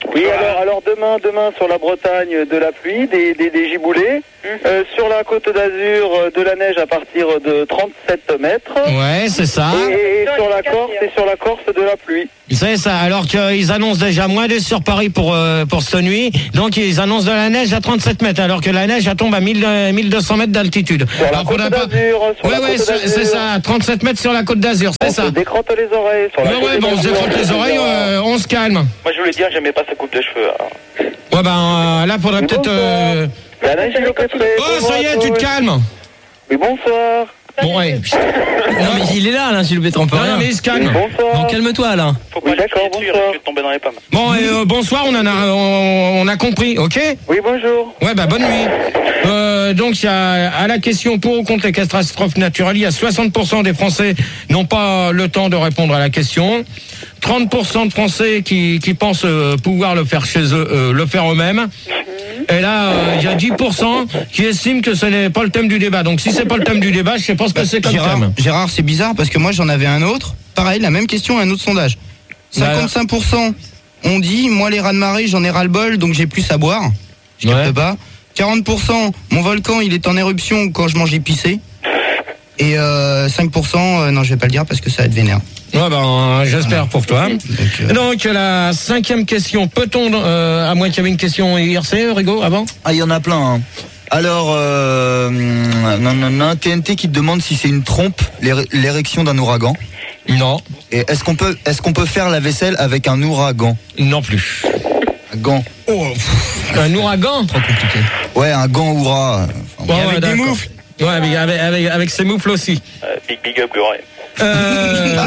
Oui, alors, alors demain, demain sur la Bretagne, de la pluie, des, des, des giboulées. Mmh. Euh, sur la Côte d'Azur, de la neige à partir de trente-sept mètres. Ouais, c'est ça. Et, et sur la Corse, et sur la Corse, de la pluie. C'est ça, alors qu'ils annoncent déjà moins de sur Paris pour, euh, pour cette nuit. Donc ils annoncent de la neige à trente-sept mètres, alors que la neige elle tombe à mille, mille deux cents mètres d'altitude. Sur la Côte d'Azur. Pas... Ouais, ouais, c'est ça, trente-sept mètres sur la Côte d'Azur, c'est ça. On se décrotte les oreilles. Sur la ouais, ouais, bon, on se décrotte les oreilles, euh, on se calme. Moi je voulais dire, j'aimais pas sa coupe de cheveux. Alors. Ouais, ben euh, là, faudrait oui, peut-être... Euh... Oh, ça y est, tu te calmes. Oui, bonsoir. Bon, ouais. Non, mais il est là, Alain Gilles Pétron, peut rien. Non, mais il se calme. Oui, bonsoir. Donc calme-toi, Alain. Faut pas oui, d'accord, dessus, bonsoir. je vais tomber dans les pommes. Bon, et, euh, bonsoir, on, en a, on, on a compris, ok? Oui, bonjour. Ouais, bah bonne nuit. Euh, donc, il y a, à la question pour ou contre les catastrophes naturelles, il y a soixante pour cent des Français n'ont pas le temps de répondre à la question. trente pour cent de Français qui, qui pensent euh, pouvoir le faire chez eux, euh, le faire eux-mêmes. Et là, il euh, y a dix pour cent qui estiment que ce n'est pas le thème du débat. Donc si c'est pas le thème du débat, je sais pas ce que bah, c'est comme Gérard, thème. Gérard, c'est bizarre parce que moi j'en avais un autre. Pareil, la même question, un autre sondage. cinquante-cinq pour cent ont dit, moi les raz-de-marée, j'en ai ras-le-bol, donc j'ai plus à boire. Je capte ouais. pas. quarante pour cent, mon volcan, il est en éruption quand je mange épicé. Et euh, cinq pour cent, euh, non, je vais pas le dire parce que ça va être vénère. Ouais, ben, j'espère pour toi. Donc, euh... Donc, la cinquième question. Peut-on, euh, à moins qu'il y avait une question I R C, Rigo, avant? Ah, il y en a plein. Hein. Alors, euh, non, non, non, T N T qui te demande si c'est une trompe, l'érection d'un ouragan. Non. Et est-ce qu'on peut, est-ce qu'on peut faire la vaisselle avec un ouragan? Non plus. Un gant. Oh, un ouragan? Trop compliqué. Ouais, un gant oura. Enfin, ouais, avec des moufles. Ouais, avec, avec, avec, avec ses moufles aussi. Euh, big big up, Glory. Euh...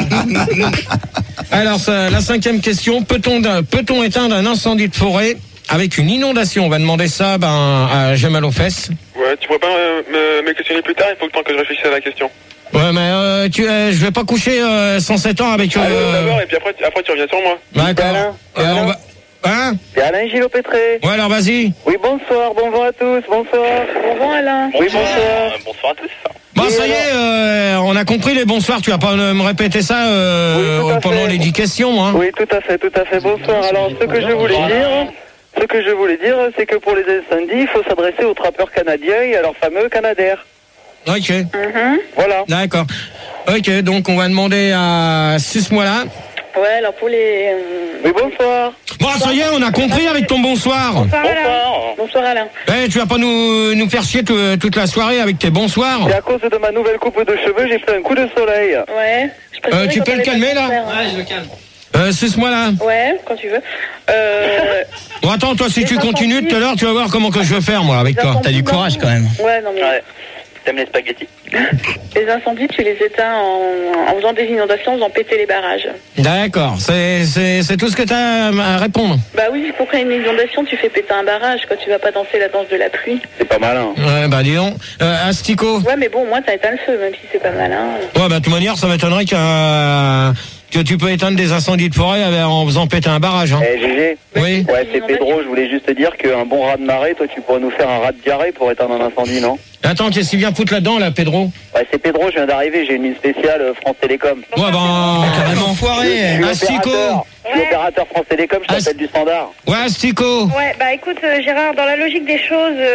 Alors, ça, la cinquième question, peut-on, peut-on éteindre un incendie de forêt avec une inondation? On va demander ça ben, à Jamal aux fesses. Ouais, tu pourrais pas me, me questionner plus tard, il faut le temps que je réfléchisse à la question. Ouais, mais euh, tu, euh, je vais pas coucher euh, cent sept ans avec... Euh... Allez, d'abord, et puis après, après tu reviens sur moi. D'accord. Euh, on va... Hein? C'est Alain Gillot-Pétré. Ouais, alors vas-y. Oui, bonsoir, bonjour à tous, bonsoir. Bonjour Alain. Oui, bonsoir. Euh, bonsoir à tous. Bon, ça y est, euh, on a compris les bonsoirs. Tu vas pas me répéter ça euh, oui, pendant fait. les dix questions, hein. Oui, tout à fait, tout à fait. Bonsoir. Alors, ce que je voulais dire, ce que je voulais dire, c'est que pour les incendies, il faut s'adresser aux trappeurs canadiens et à leur fameux Canadair. Ok. Mm-hmm. Voilà. D'accord. Ok, donc on va demander à Sus-moi-là. Ouais, alors pour les... Oui, bonsoir. Bon, ça y est, on a compris avec ton bonsoir. Bonsoir Alain. Bonsoir Alain. Eh, tu vas pas nous, nous faire chier tout, toute la soirée avec tes bonsoirs. C'est à cause de ma nouvelle coupe de cheveux, j'ai pris un coup de soleil. Ouais. Euh, tu peux le calmer là? Ouais, je le calme. Euh, suce-moi là. Ouais, quand tu veux. Euh... Bon, attends, toi, si tu continues tout à l'heure, tu vas voir comment que je vais faire, moi, avec toi. T'as du courage quand même. Ouais, non mais... Ouais. T'aimes les spaghettis? Les incendies, tu les éteins en, en faisant des inondations, en faisant péter les barrages. D'accord, c'est, c'est, c'est tout ce que t'as à répondre. Bah oui, pour créer une inondation, tu fais péter un barrage, quoi. Tu vas pas danser la danse de la pluie. C'est pas malin. Ouais, bah dis donc. Euh, Astico. Ouais, mais bon, moi, t'as éteint le feu, même si c'est pas malin. Ouais, bah de toute manière, ça m'étonnerait qu'un... que tu peux éteindre des incendies de forêt en faisant péter un barrage. Hein. Eh, Gégé. Oui. Ouais, c'est Pedro, je voulais juste te dire qu'un bon rat de marée, toi, tu pourrais nous faire un rat de diarrhée pour éteindre un incendie, non? Attends, qu'est-ce qu'il vient foutre là-dedans, là, Pedro? Ouais, c'est Pedro, je viens d'arriver, j'ai une ligne spéciale euh, France Télécom. Ouais, bah, carrément foiré. Astico. Je suis opérateur France Télécom, je t'appelle Ast... du standard. Ouais, Astico. Ouais, bah écoute, euh, Gérard, dans la logique des choses, il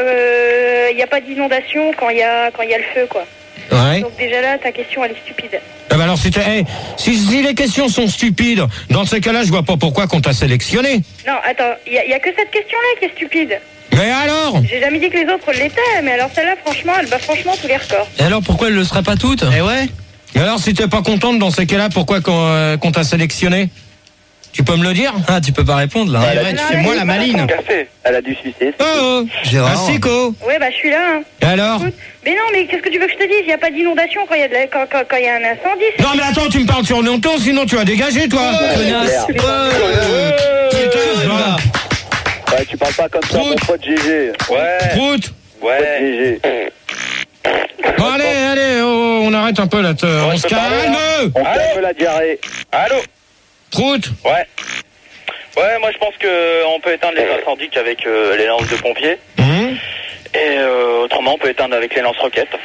euh, n'y a pas d'inondation quand il y a, quand il y a le feu, quoi. Ouais. Donc déjà là, ta question, elle est stupide. Eh ben alors, si, hey, si, si les questions sont stupides, dans ce cas-là, je vois pas pourquoi qu'on t'a sélectionné. Non, attends, il y, y a que cette question-là qui est stupide. Mais alors? J'ai jamais dit que les autres l'étaient, mais alors celle-là, franchement, elle bat franchement tous les records. Et alors, pourquoi elle le serait pas toutes? Eh ouais. Et alors, si t'es pas contente dans ces cas-là, pourquoi qu'on, euh, qu'on t'a sélectionné? Tu peux me le dire? Ah, tu peux pas répondre là. Bah, Ouais, tu fais moi la maline. Elle a dû sucer. Oh, oh. Gérard. Astico. Ouais, bah je suis là. Hein. Et alors? Écoute, mais non, mais qu'est-ce que tu veux que je te dise? Il n'y a pas d'inondation quand il y a de la... quand, quand, quand il y a un incendie. Non, mais attends, tu me parles sur longtemps, sinon tu vas dégager, toi. Ouais, Connasse. c'est clair. Euh, Putain, je vois. Ouais, tu parles pas comme ça, Prout. mon pote Gégé. Ouais. Prout. Ouais. Gégé. Bon, allez, allez, oh, on arrête un peu là. te- On se calme. On calme la diarrhée. Allô? Prout. Ouais. Ouais, moi je pense que on peut éteindre les incendies qu'avec euh, les lances de pompiers. Hum. Et euh, autrement, on peut éteindre avec les lance-roquettes.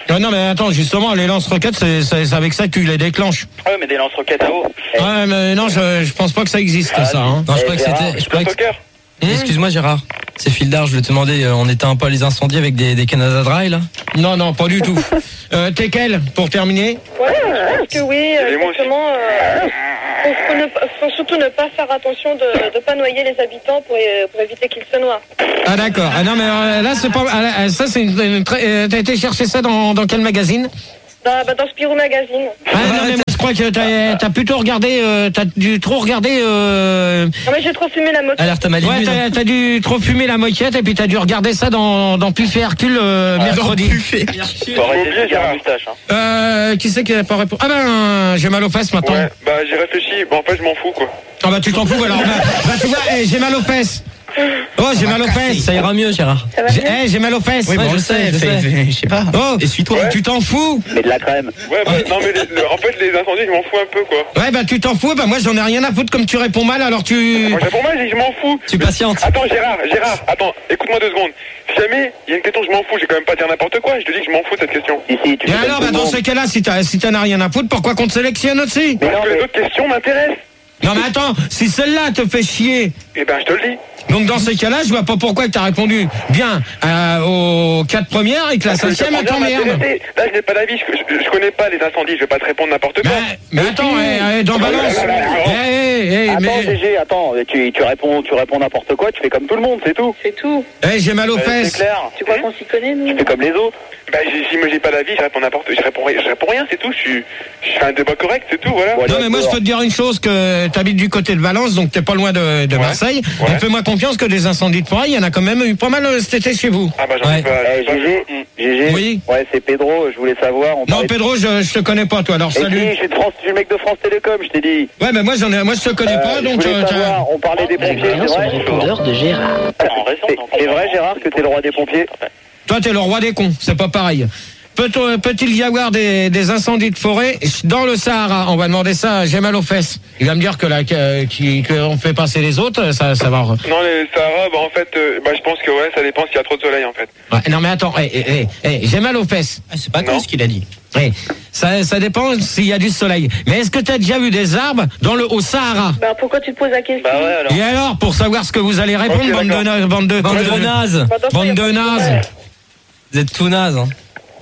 Ouais, non, mais attends, justement, les lance-roquettes, c'est, c'est, c'est avec ça que tu les déclenches. Ouais, mais des lance-roquettes à eau. Ouais, mais non, je, je pense pas que ça existe, Ah, ça. Hein. Non, je crois que c'était. Je crois que... Hum Excuse-moi, Gérard. C'est Fildar, je voulais te demander, euh, on éteint pas les incendies avec des, des Canada Dry, là? Non, non, pas du tout. euh, T'es quel, pour terminer? Ouais, je pense que oui, euh, exactement. Euh, faut, faut, ne, faut surtout ne pas faire attention de ne pas noyer les habitants pour, pour éviter qu'ils se noient. Ah d'accord. Ah non mais euh, là c'est pas. Ah, ça c'est une. une très- euh, T'as été chercher ça dans, dans quel magazine? Dans, bah, dans Spirou Magazine. Ah non mais moi, je crois que t'as, t'as plutôt regardé. Euh, t'as dû trop regarder. Euh... Non mais j'ai trop fumé la moquette. Alerte à Malibu. Ouais, t'as, t'as dû trop fumer la moquette et puis t'as dû regarder ça dans dans Puffet Hercule euh, mercredi. Faut arrêter de dire la moustache. Hein. Euh, qui c'est qui a pas répondu? Ah ben j'ai mal aux fesses maintenant. Ouais, bah j'ai réfléchi, bon en fait je m'en fous quoi. Ah bah tu t'en fous alors. Bah, bah tu vois, eh, j'ai mal aux fesses. Oh, j'ai mal aux fesses. Ça ira mieux, Gérard. Ça va J'ai, bien eh, j'ai mal aux fesses. Oui, bon, je sais, je sais. Je sais pas. Oh, Essuie-toi. tu t'en fous? Mais de la crème. Ouais, bah non mais les- le- en fait les incendies je m'en fous un peu quoi. Ouais, bah tu t'en fous. Bah moi j'en ai rien à foutre comme tu réponds mal. Alors tu. Moi pour moi j'ai dit je m'en fous. Tu patientes. Attends Gérard, Gérard, attends, écoute-moi deux secondes. Si jamais il y a une question je m'en fous, j'ai quand même pas dire n'importe quoi, je te dis que je m'en fous de cette question. Si, si, tu Et fais alors, comme bah tout le dans monde. ce cas-là, si t'as si t'en as rien à foutre, pourquoi qu'on te sélectionne aussi? Mais non, Parce que mais- les autres questions m'intéressent. Non mais attends, si celle-là te fait chier, Eh ben je te le dis. donc dans ces cas-là, je vois pas pourquoi tu as répondu bien euh, aux quatre premières et que la Parce que cinquième je elle comprends bien t'emmerde. m'intéresser. Là je n'ai pas d'avis, je, je, je connais pas les incendies, je vais pas te répondre n'importe quoi. Mais, mais attends, eh, eh, dans Balance, eh, eh, eh, Attends, mais, Gégé, attends, tu, tu réponds, tu réponds n'importe quoi, tu fais comme tout le monde, c'est tout. C'est tout. eh, j'ai mal aux Euh, fesses. C'est clair. Tu crois qu'on s'y connaît, nous? Tu fais comme les autres. Bah j'ai- si moi j'ai pas d'avis, je réponds n'importe, je réponds, rien- je réponds rien, c'est tout. Je suis, je fais un débat correct, c'est tout, voilà. Voilà. Non mais moi je peux te dire une chose, que t'habites du côté de Valence, donc t'es pas loin de, de Ouais. Marseille. Ouais. Donc fais-moi confiance que des incendies de forêt, il y en a quand même eu pas mal euh, cet été chez vous. Ah bah j'en ai Ouais. pas. j'en ai Eh, pas- Gégé, Gégé. Oui. Ouais, c'est Pedro, je voulais savoir. On Non parlait de- Pedro, je, je te connais pas toi, alors Eh, salut. si, je suis de France, je suis le mec de France Télécom, je t'ai dit. Ouais mais moi j'en ai, moi je te connais Euh, pas, je donc voulais euh, t'as- savoir, on parlait des pompiers, c'est vrai. de Gérard. C'est- C'est vrai, Gérard, que t'es le roi des pompiers. toi t'es le roi des cons, c'est pas pareil. Peut-on- Peut-il y avoir des, des incendies de forêt dans le Sahara? On va demander ça à J'ai mal aux fesses. Il va me dire que là, que- qui- qu'on fait passer les autres, ça, ça va. Non les Sahara, bah en fait, euh, bah je pense que ouais, ça dépend s'il y a trop de soleil en fait. Ouais, non mais attends, eh, eh, eh, eh, j'ai mal aux fesses. Ah, c'est pas Non. con ce qu'il a dit. Eh, ça, ça dépend s'il y a du soleil. Mais est-ce que tu as déjà vu des arbres dans le Haut-Sahara? Bah pourquoi tu te poses la question? Bah ouais alors. Et alors, pour savoir ce que vous allez répondre, Ok, bande, de, d'accord. na- bande de Bande de nazes. Bah, dans ce cas, bande y a de pas nazes. Vous êtes tout nazes. Hein.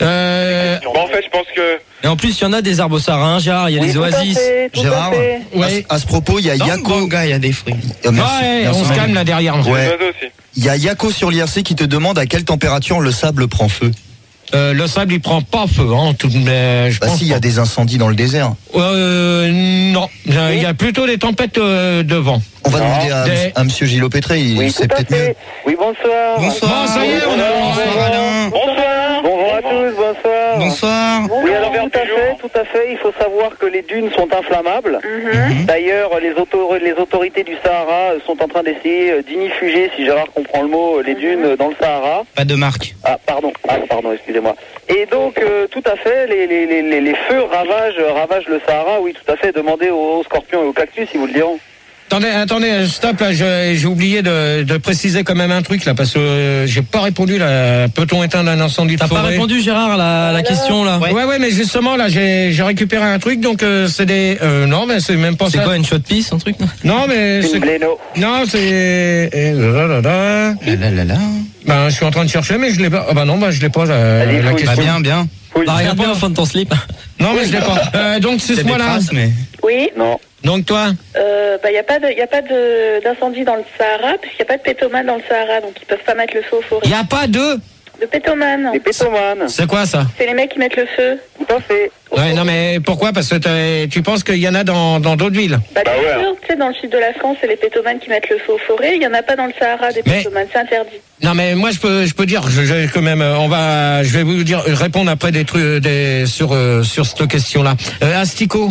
Euh, Bah en fait, je pense que Et en plus, il y en a des arbres au Sahara, hein, Gérard, il y a Oui, les tout à oasis. fait, tout à Gérard, fait. ouais. à, ce- à ce propos, il y a Dans le Yako. Banga, il y a des fruits. Oh, merci. Ouais, Merci. on se calme là derrière. Ouais. les oiseaux aussi. Il y a Yako sur l'I R C qui te demande à quelle température le sable prend feu. Euh, le sable, il prend pas feu, hein, tout, mais je Bah pense si, il y a pas. des incendies dans le désert. Euh, non, il y a plutôt des tempêtes euh, de vent. On va Non, demander à, des- à Monsieur Gilles Pétré, il Oui, sait tout à peut-être mieux. fait. Oui, bonsoir. Bon, ça y est, on a- Bonsoir Alain. Bonsoir. Bonjour à tous, bonsoir. Bonsoir. Oui, alors tout à fait, tout à fait. Il faut savoir que les dunes sont inflammables. D'ailleurs, les, auto- les autorités du Sahara sont en train d'essayer d'inifuger, si Gérard comprend le mot, les dunes dans le Sahara. Pas de marque. Ah, pardon, ah, pardon, excusez-moi. Et donc, euh, tout à fait, les, les, les, les- les feux ravagent, ravagent le Sahara. Oui, tout à fait. Demandez aux, aux scorpions et aux cactus, ils vous le diront. Attendez, attendez, stop là, je- j'ai oublié de, de préciser quand même un truc là, parce que euh, j'ai pas répondu là. Peut-on éteindre un incendie de T'as forêt? pas répondu, Gérard, à la, à la question là. Ouais. ouais, mais justement là, j'ai j'ai récupéré un truc, donc euh, c'est des. Euh, non, mais c'est même pas C'est ça. quoi, une shot piece, un truc? Non, mais Une c'est. bléno. Non, c'est. eh, là, là, là. Là, là, là, là. Ben, je suis en train de chercher, mais je l'ai pas. Ah bah non, bah je l'ai pas la, Allez, la fouille. Bah question. bien, bien. Oui. Bah, regarde bien au fond de ton slip. Non, mais je l'ai pas. Euh, donc C'est c'est des moi là. traces, mais. Oui, Non. Donc toi. euh, bah, il n'y a pas de- y a pas de- d'incendie dans le Sahara, puisqu'il n'y a pas de pétomanes dans le Sahara, donc ils peuvent pas mettre le feu aux forêts. Y a pas de. De pétomanes, Les pétomanes. C'est quoi ça? c'est les mecs qui mettent le feu. Tout à fait. Ouais, non, mais pourquoi? Parce que t'as- tu penses qu'il y en a dans dans d'autres villes. Bah, Bah bien ouais. sûr, tu sais, dans le sud de la France, c'est les pétomanes qui mettent le feu aux forêts. Il n'y en a pas dans le Sahara des Mais- pétomanes, c'est interdit. Non, mais moi je peux je peux dire, je, je- quand même, euh, on va, je vais vous dire répondre après des trucs des sur euh, sur cette question-là. Euh, Astico.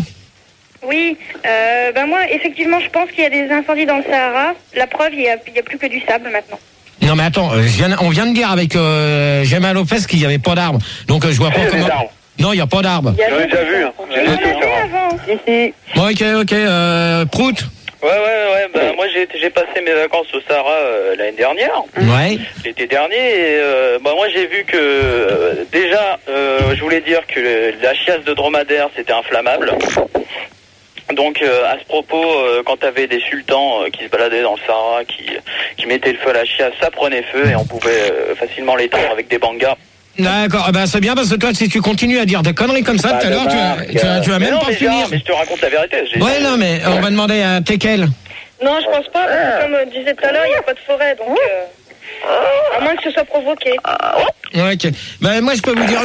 Oui, euh, ben moi, effectivement, je pense qu'il y a des incendies dans le Sahara. La preuve, il n'y a, il y a plus que du sable maintenant. Non, mais attends, euh, je viens- on vient de dire avec euh, Jamal Lopez qu'il n'y avait pas d'arbres, donc euh, je vois Il y pas a des comment. arbres. Non, il y a pas d'arbres. Il y a J'en ai des- déjà vu, hein. J'ai Il y en déjà vu, avait Sarah. avant. Ici. Bon, ok, ok. Euh, Prout. Ouais, ouais, ouais. Bah, moi, j'ai j'ai passé mes vacances au Sahara euh, l'année dernière, Ouais. l'été dernier. Et, euh, bah, moi, j'ai vu que euh, déjà, euh, euh, je voulais dire que le- la chiasse de dromadaire, c'était inflammable. Donc euh, à ce propos, euh, quand t'avais des sultans euh, qui se baladaient dans le Sahara, qui, qui mettaient le feu à la chiasse, ça prenait feu et on pouvait euh, facilement l'éteindre avec des bangas. D'accord, eh ben c'est bien parce que toi, si tu continues à dire des conneries comme ça Bah, tout à l'heure, tu vas, tu vas, tu vas mais même non, pas mais finir. genre, mais je te raconte la vérité. j'ai- Ouais, non, mais on va demander à Tekel. Non, je pense pas, parce que comme euh, disait tout à l'heure, il n'y a pas de forêt, donc... euh, à moins que ce soit provoqué. Ouais, ok. Ben moi, je peux vous dire.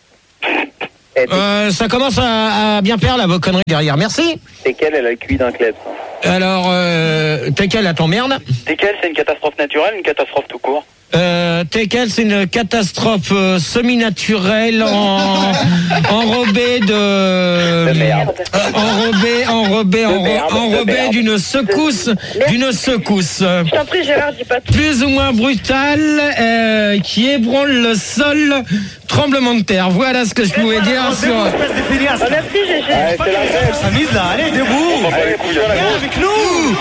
Euh, ça commence à, à bien faire là, vos conneries derrière. Merci. Tekel, elle a le cuit d'un klebs. Alors, euh, Tekel, à t'emmerde. Tekel, c'est une catastrophe naturelle, une catastrophe tout court. Euh, Tekel, c'est une catastrophe euh, semi-naturelle en, enrobée de, De merde. Euh, enrobée, enrobée, De enro- merde, de enrobée merde. d'une secousse, d'une secousse euh, Je t'en prie, Gérard, dis pas tout. plus ou moins brutale euh, qui ébranle le sol, tremblement de terre. Voilà ce que je pouvais dire sur. Ah, merci, G G. Ouais, c'est la fête. S'amuse là, allez, debout. On va pas les couilles, la grosse. Avec nous.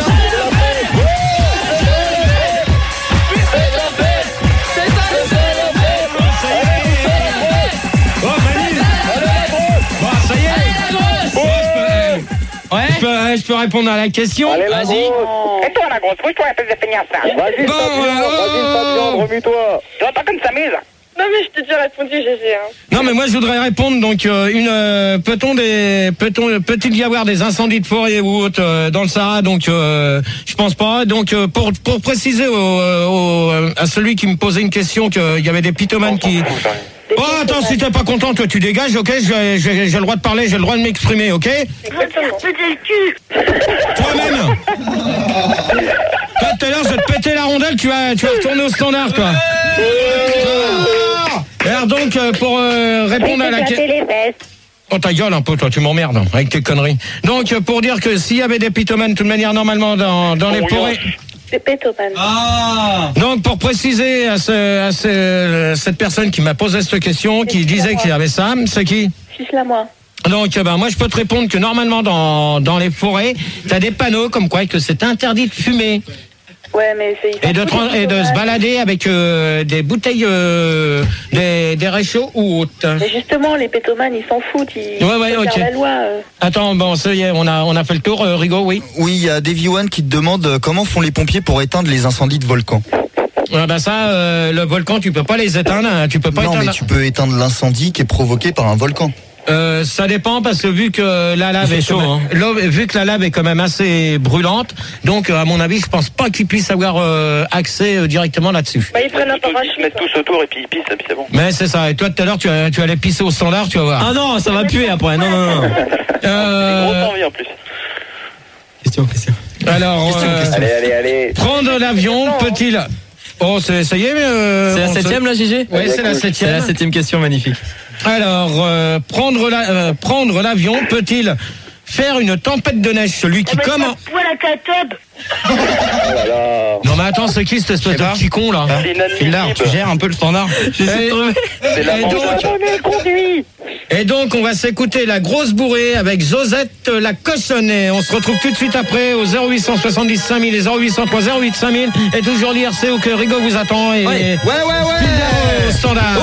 Ça y est. Ouais. Je peux, je peux répondre à la question. Allez, la Vas-y. grosse. Et toi, la grosse, oui, toi, espèce de feignasse, là. Vas-y, Bon, Fabian, euh, vas-y, oh. Fabian, remue-toi. Tu vois pas comme ça s'amuse. Non, mais je t'ai déjà répondu, G G. Hein. Non, mais moi je voudrais répondre. Donc, euh, une euh, peut-on des peut-on peut-il y avoir des incendies de forêt ou autre euh, dans le Sahara? Donc, euh, je pense pas. Donc, euh, pour pour préciser au, au, à celui qui me posait une question qu'il y avait des pitomanes qui. Oh, attends, si t'es pas content, toi tu dégages, ok? J'ai j'ai- j'ai le droit de parler, j'ai le droit de m'exprimer, ok? Exactement. Toi-même. Toi, tout à l'heure, je vais te péter la rondelle, tu vas, tu vas retourner au standard, toi. Alors donc, euh, pour euh, répondre à la question... Oh, ta gueule un peu, toi, tu m'emmerdes hein, avec tes conneries. Donc, euh, pour dire que s'il y avait des pitomanes, de toute manière, normalement, dans, dans les forêts... C'est pétoman. Ah. Donc, pour préciser à, ce, à ce, cette personne qui m'a posé cette question, qui disait qu'il y avait ça, c'est qui? Suis là, moi. Donc, euh, ben, moi, je peux te répondre que normalement, dans, dans les forêts, t'as des panneaux comme quoi que c'est interdit de fumer. Ouais, mais c'est... Et de, tra- et de se balader avec euh, des bouteilles, euh, des, des réchauds ou autres. Mais justement, les pétomanes, ils s'en foutent. Ils Ouais, ouais, ils regardent ok. la loi. euh. Attends, bon, ça y est, on a, on a fait le tour, euh, Rigaud, oui. Oui, il y a Davy One qui te demande euh, comment font les pompiers pour éteindre les incendies de volcans. Ouais, ben ça, euh, le volcan, tu peux pas les éteindre, hein, tu peux pas Non, éteindre. mais tu peux éteindre l'incendie qui est provoqué par un volcan. Euh, ça dépend parce que vu que la lave Il fait est chaud, quand même- hein. l'eau- vu que la lave est quand même assez brûlante, donc euh, à mon avis, je pense pas qu'ils puissent avoir euh, accès euh, directement là-dessus. Bah, ils prennent un Ils se parachute. mettent tous autour et puis ils pissent, et puis c'est bon. Mais c'est ça. Et toi, tout à l'heure, tu, as- tu allais pisser au standard, tu vas voir. Ah non, ça va puer après. Non, non, non. Euh, Grosse envie en plus. Question, question. alors, euh, Allez, allez, allez. prendre l'avion peut-il... Oh, c'est, ça y est, mais... euh, C'est la on se- septième là, Gégé? Oui, c'est la C'est septième. la septième question, magnifique. Alors, euh, prendre, la, euh, prendre l'avion peut-il faire une tempête de neige? Celui qui comment... Voilà, Katob. Oh là là. Non mais attends, c'est qui cette espèce de petit con là? C'est inadmissible. Phildar, tu gères un peu le standard. Et, C'est la et donc, et donc, on va s'écouter la grosse bourrée avec Josette la cochonnée. On se retrouve tout de suite après au zéro huit cent soixante-dix cinq mille et zéro huit cent trois zéro huit cinq mille et toujours l'I R C où que Rigaud vous attend et Ouais. ouais ouais ouais au standard.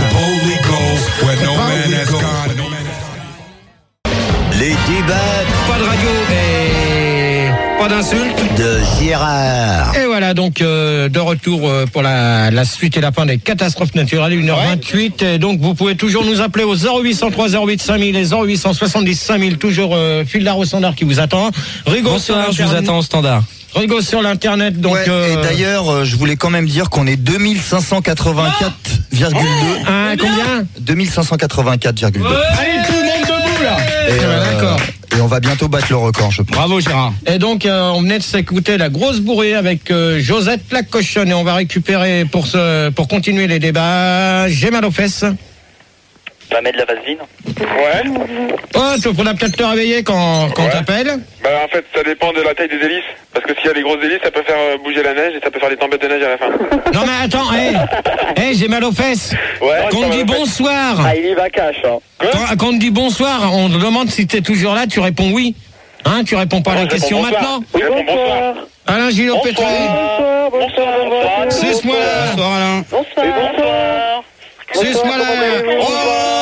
Les débats Pas de radio et pas d'insultes. de Gérard. Et voilà donc euh, de retour euh, pour la, la suite et la fin des catastrophes naturelles, une heure vingt-huit. Et donc vous pouvez toujours nous appeler au zéro huit cent trois zéro huit cinq mille et zéro huit cent soixante-dix cinq mille, toujours euh, Phildar au standard qui vous attend. Rigaud Bonsoir, sur je vous l'internet. attends au standard. Rigaud sur l'internet donc Ouais, euh, et d'ailleurs, euh, je voulais quand même dire qu'on est deux mille cinq cent quatre-vingt-quatre virgule deux. hein, combien deux mille cinq cent quatre-vingt-quatre virgule deux. Allez tout le monde debout là. Et, euh, D'accord. et on va bientôt battre le record, je pense. Bravo Gérard. Et donc euh, on venait de s'écouter la grosse bourrée avec euh, Josette la cochonne et on va récupérer pour ce pour continuer les débats. J'ai mal aux fesses. Tu vas mettre de la vaseline. Ouais. Oh, tu pourras peut-être te réveiller quand, quand Ouais. t'appelles. Bah en fait ça dépend de la taille des hélices. Parce que s'il y a les grosses hélices ça peut faire euh, bouger la neige et ça peut faire des tempêtes de neige à la fin. Non mais attends, hé, hey, j'ai mal aux fesses. Ouais. Quand on dit bonsoir, Ah, il y va cash, hein. quand, quand on dit bonsoir, on te demande si t'es toujours là, tu réponds oui. Hein, tu réponds pas à la Ouais, je question réponds bonsoir. maintenant. Je réponds bonsoir. Alain Gillot Pétré. Bonsoir, bonsoir, bonsoir. Suce-moi là. Bonsoir Alain. Bonsoir. Bonsoir. Suce-moi là. Oh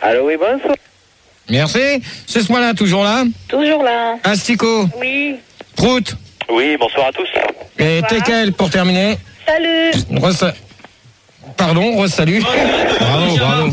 Allô, oui, bonsoir. Merci. C'est ce mois-là, toujours là. Toujours là. Astico. Oui. Prout. Oui, bonsoir à tous. Et Tekel pour terminer. Salut. Ressa... Pardon, re-salut. Bravo, bravo.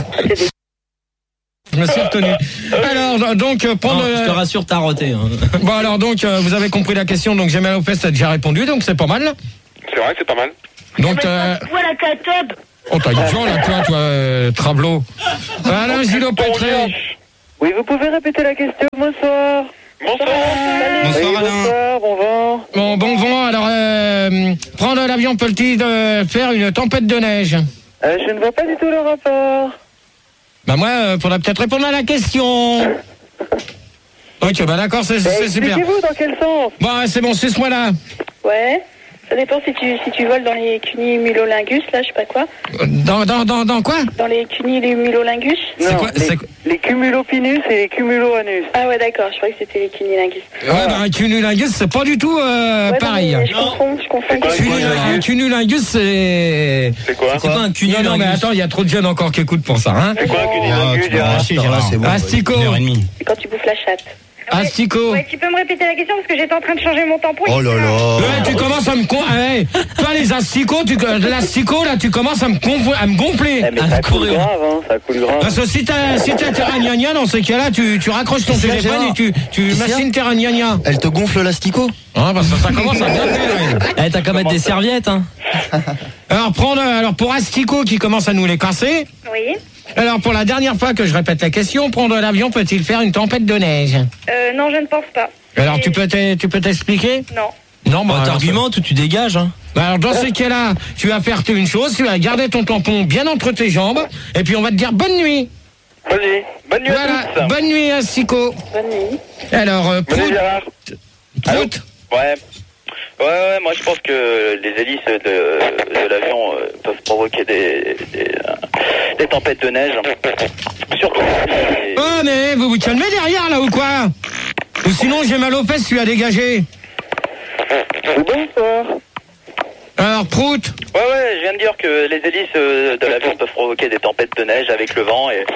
Je me suis retenu. Alors, donc, prendre... Non, je te rassure, t'as roté. Hein. Bon, alors, donc, euh, vous avez compris la question. Donc, Gemma Lopez a déjà répondu, donc c'est pas mal. C'est vrai que c'est pas mal. Donc, euh... Voilà, Catob. Oh, t'as une gens, là, toi, toi, euh, Travelot. Alain Gilot Pétré. Oui, vous pouvez répéter la question, bonsoir. Bonsoir. Bonsoir, Oui, Alain. bonsoir, bon vent. Bon, bon vent. Alors, euh, prendre l'avion peut-il euh, faire une tempête de neige? Euh, je ne vois pas du tout le rapport. Bah, moi, euh, faudra peut-être répondre à la question. Ok, bah d'accord, c'est c'est super. Expliquez-vous dans quel sens? Bon, c'est bon, c'est ce mois-là. Ouais. Ça dépend si tu, si tu voles dans les cunnimulolingus, là, je sais pas quoi. Dans, dans, dans, dans quoi? Dans les cunnimulolingus. Non, quoi, les, c'est- les cumulopinus et les cumuloanus. Ah ouais, d'accord, je croyais que c'était les cunnilingus. Ouais, bah, un cunnilingus, c'est pas du tout euh, Ouais, pareil. non, mais je confonds, je confonds. quoi, Un cunnilingus, c'est... C'est quoi? C'est quoi un Non, cunnilingus? non, mais attends, il y a trop de jeunes encore qui écoutent pour ça, hein. C'est quoi un Ah, cunilingus, tu m'as Gérard? arraché, Gérard, c'est bon. Astico. Une heure et demie. C'est quand tu bouffes la chatte. Astico. Ouais, tu peux me répéter la question parce que j'étais en train de changer mon tampon. Oh là là. Ouais, tu commences à me con... Hey, toi, les asticots, tu... de l'asticot, là, tu commences à me, conf- à me gonfler. Eh, mais Ah, ça coule courir. grave, hein, ça coule grave. Parce que si t'as si t'as tes ragnagnas, dans ces cas-là, tu, tu raccroches ton Qu'est-ce qu'il y a, téléphone Gérard et tu, tu Qu'est-ce qu'il y a machines tes ragnagnas. Elle te gonfle l'asticot? Ah, parce que ça commence à bien faire. Eh, t'as qu'à mettre des serviettes, hein. Alors, prendre, alors, pour Astico qui commence à nous les casser. Oui. Alors, pour la dernière fois que je répète la question, prendre l'avion peut-il faire une tempête de neige? Euh, non, je ne pense pas. Alors, Et- tu peux t'e- tu peux t'expliquer? Non. Non, bah, Bon, alors, t'argumentes ou tu dégages, hein. bah, alors, dans ces cas-là, tu vas faire une chose, tu vas garder ton tampon bien entre tes jambes, et puis on va te dire bonne nuit. Vas-y, bonne nuit à Voilà, tous. bonne nuit, Astico. Bonne nuit. Alors, euh, Bonne nuit, Prout, Gérard. Prout. Ouais. Ouais, ouais, moi je pense que les hélices de, de l'avion euh, peuvent provoquer des, des, euh, des tempêtes de neige. Surtout. si- Oh, mais vous vous calmez derrière, là, ou quoi? Ou sinon, j'ai mal aux fesses, tu as dégagé. Bonsoir. Alors, Prout. Ouais, ouais, je viens de dire que les hélices euh, de l'avion peuvent provoquer des tempêtes de neige avec le vent et.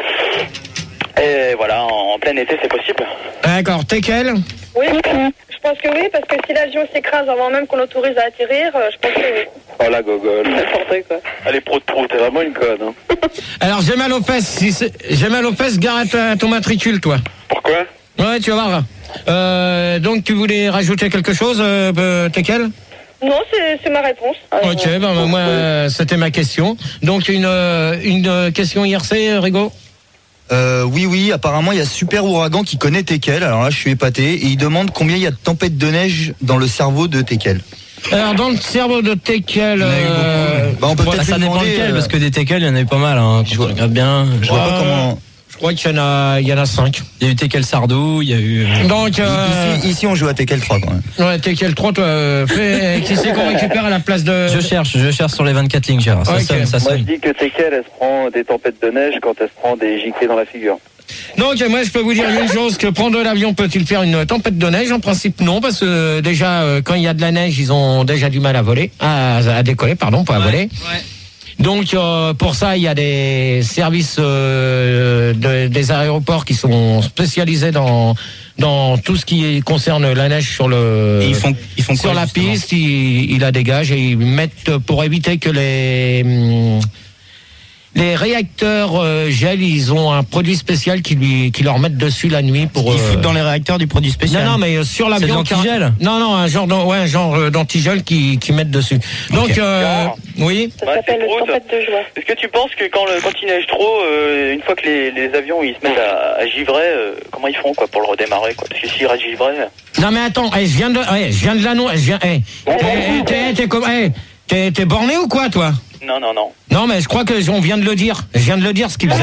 Et voilà, en, en plein été c'est possible. D'accord, Tekel. Oui, je pense que oui, parce que si l'avion s'écrase avant même qu'on l'autorise à atterrir, euh, je pense que oui. Oh la gogole. N'importe quoi. Allez, prout prout. C'est vraiment une conne, hein. Alors, j'ai mal aux fesses. Si c'est- j'ai mal aux fesses, gare à ton matricule, toi. Pourquoi? Ouais, tu vas voir. Euh, donc, tu voulais rajouter quelque chose, euh, euh, Tekel? Non, c'est c'est ma réponse. Ok, ben moi, euh, c'était ma question. Donc, une, euh, une euh, question I R C, Rigo? Euh, oui, oui, apparemment il y a Super Ouragan qui connaît Tekel, alors là je suis épaté, et il demande combien il y a de tempêtes de neige dans le cerveau de Tekel. Alors, dans le cerveau de Tekel... Euh, Bah, on peut Bah, peut-être ça lui dépend demander, lequel, euh, parce que des teckels, il y en avait pas mal, hein. Quand Je vois- tu regardes bien. Je vois pas Euh, comment... Je crois qu'il y en a, il y en a cinq. Il y a eu Tekel Sardou, il y a eu. euh, Donc, euh, Ici, ici on joue à Tekel trois quand même. ouais, Tekel trois, toi, euh, fais, qui c'est qu'on récupère à la place de... Je cherche, je cherche sur les vingt-quatre lignes, Gérard. Ça Ok. sonne, ça Moi je sonne. dis que Tekel, elle se prend des tempêtes de neige quand elle se prend des giclées dans la figure. Donc, moi, je peux vous dire une chose, que prendre l'avion peut-il faire une tempête de neige? En principe, non, parce que euh, déjà, euh, quand il y a de la neige, ils ont déjà du mal à voler, à, à décoller, pardon, pas à voler. Donc, euh, pour ça, il y a des services euh, de- des aéroports qui sont spécialisés dans dans tout ce qui concerne la neige sur le Et ils font, ils font sur quoi, la justement piste, ils, ils la dégagent et ils mettent pour éviter que les hum, les réacteurs euh, gèlent, ils ont un produit spécial qui lui qui leur mettent dessus la nuit pour Ils euh, foutent dans les réacteurs du produit spécial. non, non, mais euh, sur C'est de l'avion. l'antigel? Non, non, un genre, d'an- ouais, un genre euh, d'antigel qui, qui mettent dessus. Donc, Ok. euh, oui. Ça Ouais, s'appelle c'est Prout. tempête de joie. Est-ce que tu penses que quand, le, quand il neige trop, euh, une fois que les, les avions ils se mettent à, à givrer, euh, comment ils font quoi pour le redémarrer quoi? Parce que s'ils restent givrés. Non, mais attends, eh, je viens de, eh, je viens de l'annoncer. Je viens, eh, eh, eh, t'es, t'es comme, eh, t'es, t'es borné ou quoi, toi? Non, non, non. Non, mais je crois que on vient de le dire. Je viens de le dire ce qu'il faisait.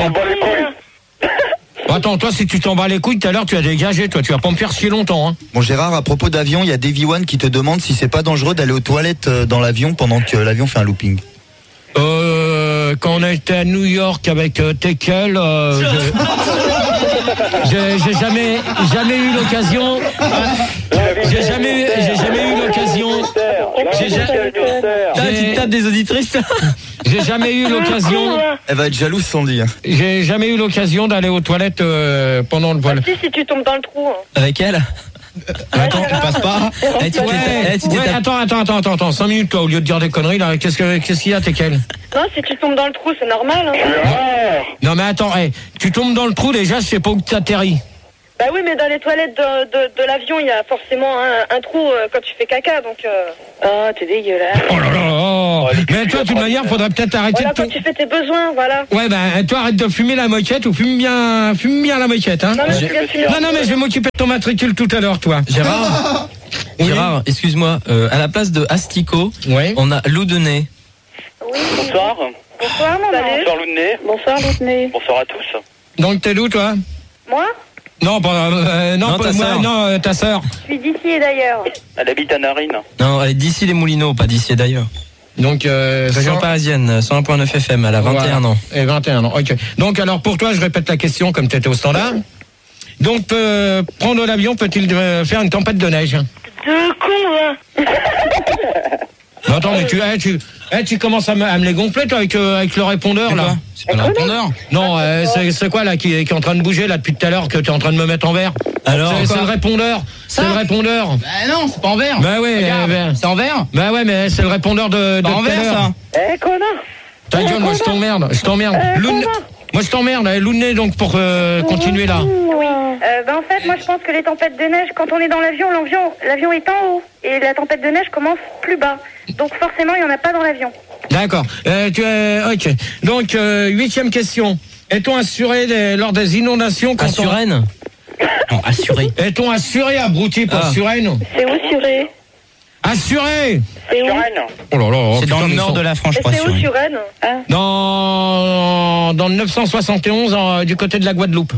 Attends, toi, si tu t'en bats les couilles, tout à l'heure, tu as dégagé, toi, tu vas pas me faire chier longtemps, hein. Bon Gérard, à propos d'avion, il y a Davy One qui te demande si c'est pas dangereux d'aller aux toilettes euh, dans l'avion pendant que l'avion fait un looping. Euh, quand on a été à New York avec euh, Tekel, euh, je- j'ai, j'ai jamais, jamais eu l'occasion. euh, j'ai jamais, eu- j'ai jamais eu l'occasion. J'ai ja- Putain, tu te tapes des auditrices. J'ai jamais eu l'occasion. Elle va être jalouse sans dire. J'ai jamais eu l'occasion d'aller aux toilettes euh, pendant le vol. Si, si tu tombes dans le trou. hein. Avec elle. Attends, tu passes pas. Eh, tu t'es- eh, tu t'es Ouais, tapé- attends, attends, attends, attends, attends, cinq minutes toi, au lieu de dire des conneries là. Qu'est-ce que, qu'est-ce qu'il y a, t'es quel? Non, si tu tombes dans le trou, c'est normal. Hein. Non mais attends, hey, tu tombes dans le trou déjà, je sais pas où tu atterris. Bah oui, mais dans les toilettes de, de, de l'avion, il y a forcément un, un trou euh, quand tu fais caca, donc... Euh... Oh, t'es dégueulasse. Oh là là, oh. Mais toi, de toute manière, faudrait peut-être arrêter Voilà, de... quand tu fais tes besoins, voilà. Ouais, ben, toi, arrête de fumer la moquette ou fume bien, fume bien la moquette, hein. Non, mais tu viens fumer. Non, non, mais je vais m'occuper de ton matricule tout à l'heure, toi. Gérard, Gérard, excuse-moi, euh, à la place de Asticot, Ouais. on a Loudonnet. Bonsoir. Bonsoir, maman. Salut. Bonsoir Loudney. Bonsoir, Loudney. Bonsoir à tous. Donc, t'es d'où, toi? Moi, Non, pas, euh, non, Non, pas, ta moi, sœur. non, euh, ta sœur. je suis d'ici et d'ailleurs. Elle habite à Narine. Non, elle est d'ici les Moulineaux, pas d'ici et d'ailleurs. Donc, euh, Région cent- parisienne, cent un virgule neuf F M, elle a vingt et un Voilà. ans. Et vingt et un ans, ok. Donc, alors, pour toi, je répète la question comme tu étais au standard. Donc, euh, prendre l'avion peut-il euh, faire une tempête de neige? De con, hein. Non, attends, mais tu, eh, tu, eh, tu commences à me, à me les gonfler, toi, avec, euh, avec le répondeur, là. C'est pas le répondeur. Non, euh, c'est, c'est quoi, là, qui, qui est en train de bouger, là, depuis tout à l'heure, que tu es en train de me mettre en vert? Alors, C'est, quoi c'est le répondeur. C'est Ça le répondeur. Bah non, c'est pas en vert. Bah oui, Regarde, euh, bah- c'est en vert. Bah ouais, mais c'est le répondeur de, de Pas en tout à vert, l'heure. ça. Eh, connard. Ta gueule, moi, je t'emmerde, je t'emmerde. Loun- Moi, je t'emmerde, eh, Louney, donc, pour euh, continuer, là. Oui. Euh, ben, en fait, moi je pense que les tempêtes de neige, quand on est dans l'avion, l'avion, l'avion est en haut et la tempête de neige commence plus bas. Donc forcément, il n'y en a pas dans l'avion. D'accord. Euh, tu es, ok. Donc, euh, huitième question. Est-on assuré des- lors des inondations quand à Suresnes. Non, assuré. on... Est-on assuré, abruti, pour Ah. Suresnes? C'est où, Suré? Assuré. C'est où? Oh là là. oh, C'est dans putain, le mais nord ils de sont- la France, je Et crois. c'est où, Suresnes. Suresnes? Ah. Dans, dans le neuf cent soixante et onze, en- du côté de la Guadeloupe.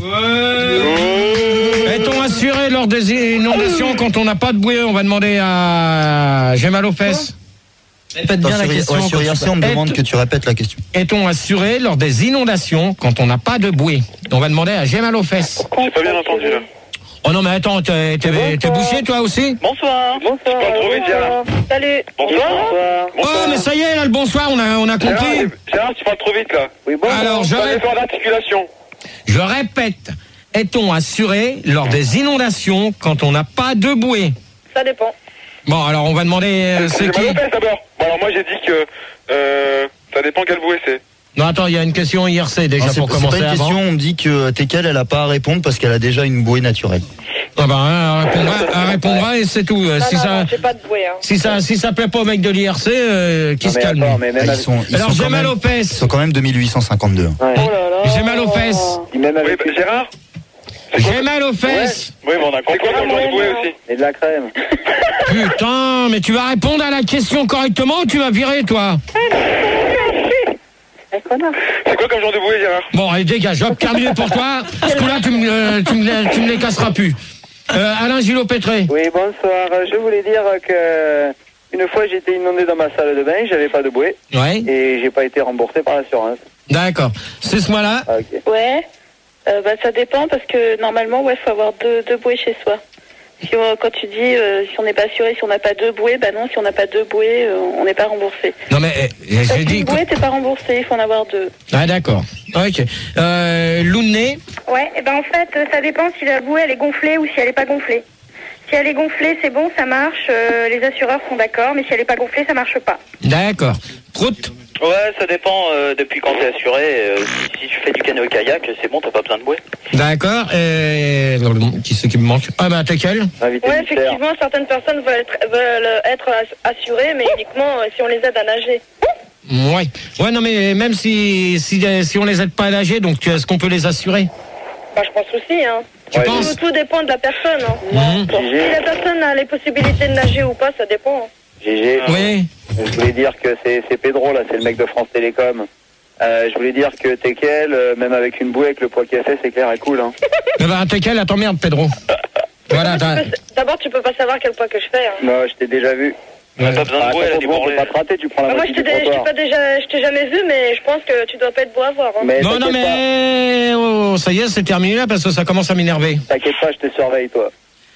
Est-on assuré lors des inondations quand on n'a pas de bouée? On va demander à... J'ai mal aux fesses. Répète Attends, bien la sur, question. ouais, sur quand tu I R C, parles. on me demande Est- que tu répètes la question. Est-on assuré lors des inondations quand on n'a pas de bouée? On va demander à J'ai mal aux fesses. J'ai pas bien entendu là. Oh non, mais attends, t'es, t'es, t'es bouché, toi aussi? Bonsoir. Bonsoir. pas trop vite, Gérard. Salut. Bonsoir. Oh, mais ça y est, là, le bonsoir, on a, on a Gérard, compris. Gérard, tu parles trop vite là. Oui, bon. Alors, je, Pas ré- d'effort d'articulation. je répète. Est-on assuré lors des inondations quand on n'a pas de bouée? Ça dépend. Bon, alors, on va demander, euh, c'est J'ai qui? mal aux fesses d'abord. Bon, alors moi j'ai dit que euh, ça dépend quelle bouée c'est. Non, attends, il y a une question I R C déjà Non, c'est pour c'est pas commencer une avant. question, on me dit que Tekel, elle a pas à répondre parce qu'elle a déjà une bouée naturelle. Ah bah, hein, elle répondra, elle répondra et c'est tout. Euh, Non, si non, ça, non, j'ai pas de bouée. Hein. si ça, si ça plaît pas au mec de l'I R C, euh, qui Non, se mais calme. attends, mais même Ah, ils avec- sont, ils Alors, sont j'ai quand mal même, aux ils fesses. sont quand même deux mille huit cent cinquante-deux. Ouais. J'ai mal aux fesses. Puis même Oui, avec bah, Gérard. J'ai mal aux fesses. Oui, mais on a compris. C'est quoi comme genre de bouée aussi? et de la crème. Putain, mais tu vas répondre à la question correctement ou tu vas virer, toi? Eh, connard. C'est quoi comme genre de bouée, Gérard? Bon, allez, dégage, hop, terminé pour toi. Ce coup-là, tu me, euh, tu me, tu me les casseras plus. Euh, Alain Gillot-Pétré. Oui, bonsoir. Je voulais dire que une fois j'étais inondé dans ma salle de bain, j'avais pas de bouée Ouais, et j'ai pas été remboursé par l'assurance. d'accord. C'est ce mois-là. Ah, ok. Ouais. Euh, bah, ça dépend parce que normalement, ouais, faut avoir deux, deux bouées chez soi. Si on- quand tu dis euh, si on n'est pas assuré, si on n'a pas deux bouées, bah non, si on n'a pas deux bouées, euh, on n'est pas remboursé. Non, mais euh, T'as j'ai dit. une bouée, t'es pas remboursé, il faut en avoir deux. Ah, d'accord. Ok. Euh, Louney. Ouais, et ben en fait, euh, ça dépend si la bouée elle est gonflée ou si elle est pas gonflée. Si elle est gonflée, c'est bon, ça marche, euh, les assureurs sont d'accord, mais si elle est pas gonflée, ça marche pas. D'accord. Prout. Ouais, ça dépend euh, depuis quand t'es assuré. Euh, si, si tu fais du canoë-kayak, c'est bon, t'as pas besoin de bouée. D'accord. Et... Qui c'est qui me manque? Ah, bah, t'es quel? Invité Ouais, mystère. effectivement, certaines personnes veulent être, veulent être ass- assurées, mais uniquement euh, si on les aide à nager. Ouais. Ouais, non, mais même si, si, si on les aide pas à nager, donc tu- est-ce qu'on peut les assurer? Bah, je pense aussi, hein. Tu Ouais, penses? Tout, tout dépend de la personne. Hein. Mhm. Si la personne a les possibilités de nager ou pas, ça dépend. G G. Oui. Je voulais dire que c'est c'est Pedro, là, c'est le mec de France Télécom. Euh, je voulais dire que Tekel, euh, même avec une bouée, avec le poids qu'il a fait, c'est clair et cool. Hein. Eh ben, t'es quel? Attends, merde, Pedro. Voilà, t'as... Tu peux- D'abord, tu peux pas savoir quel poids que je fais. Hein. Non, je t'ai déjà vu. T'as pas besoin Ah, de bouée, elle a attention, du Pedro, on branlé. peut pas te rater, tu prends la Bah, moi, moitié je t'ai du dé- je t'ai trottoir. pas déjà, je t'ai jamais vu, mais je pense que tu dois pas être beau à voir. Hein. Mais Non, non, t'inquiète mais oh, ça y est, c'est terminé là parce que ça commence à m'énerver. pas, t'inquiète pas, je te surveille, toi.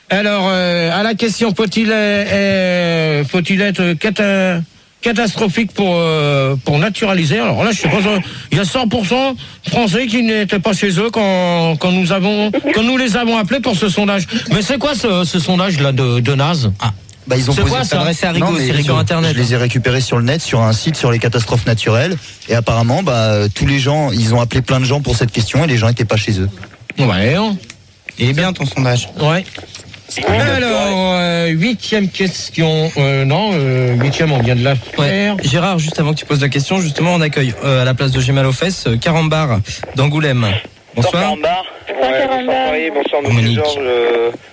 Alors, euh, à la question, faut-il, euh, faut-il être cata- catastrophique pour euh, pour naturaliser? Alors là, je sais pas, il y a cent pour cent Français qui n'étaient pas chez eux quand quand nous avons quand nous les avons appelés pour ce sondage. Mais c'est quoi ce, ce sondage là de, de naze? Ah. Bah, ils ont c'est posé quoi ça? Adressé à Rigaud, Non, mais c'est Rigaud sur Internet. Je les ai récupérés sur le net, sur un site sur les catastrophes naturelles. Et apparemment, bah, tous les gens, ils ont appelé plein de gens pour cette question et les gens n'étaient pas chez eux. Ouais. Il est bien ton sondage. Ouais. Alors, euh, huitième question. Euh, non, euh, huitième, on vient de la faire. Ouais. Gérard, juste avant que tu poses la question, justement, on accueille euh, à la place de J'ai mal aux fesses, euh, Carambar d'Angoulême. Bonsoir. Carambar. Bonsoir, Carambar. Bonsoir, Monique. Georges. Euh,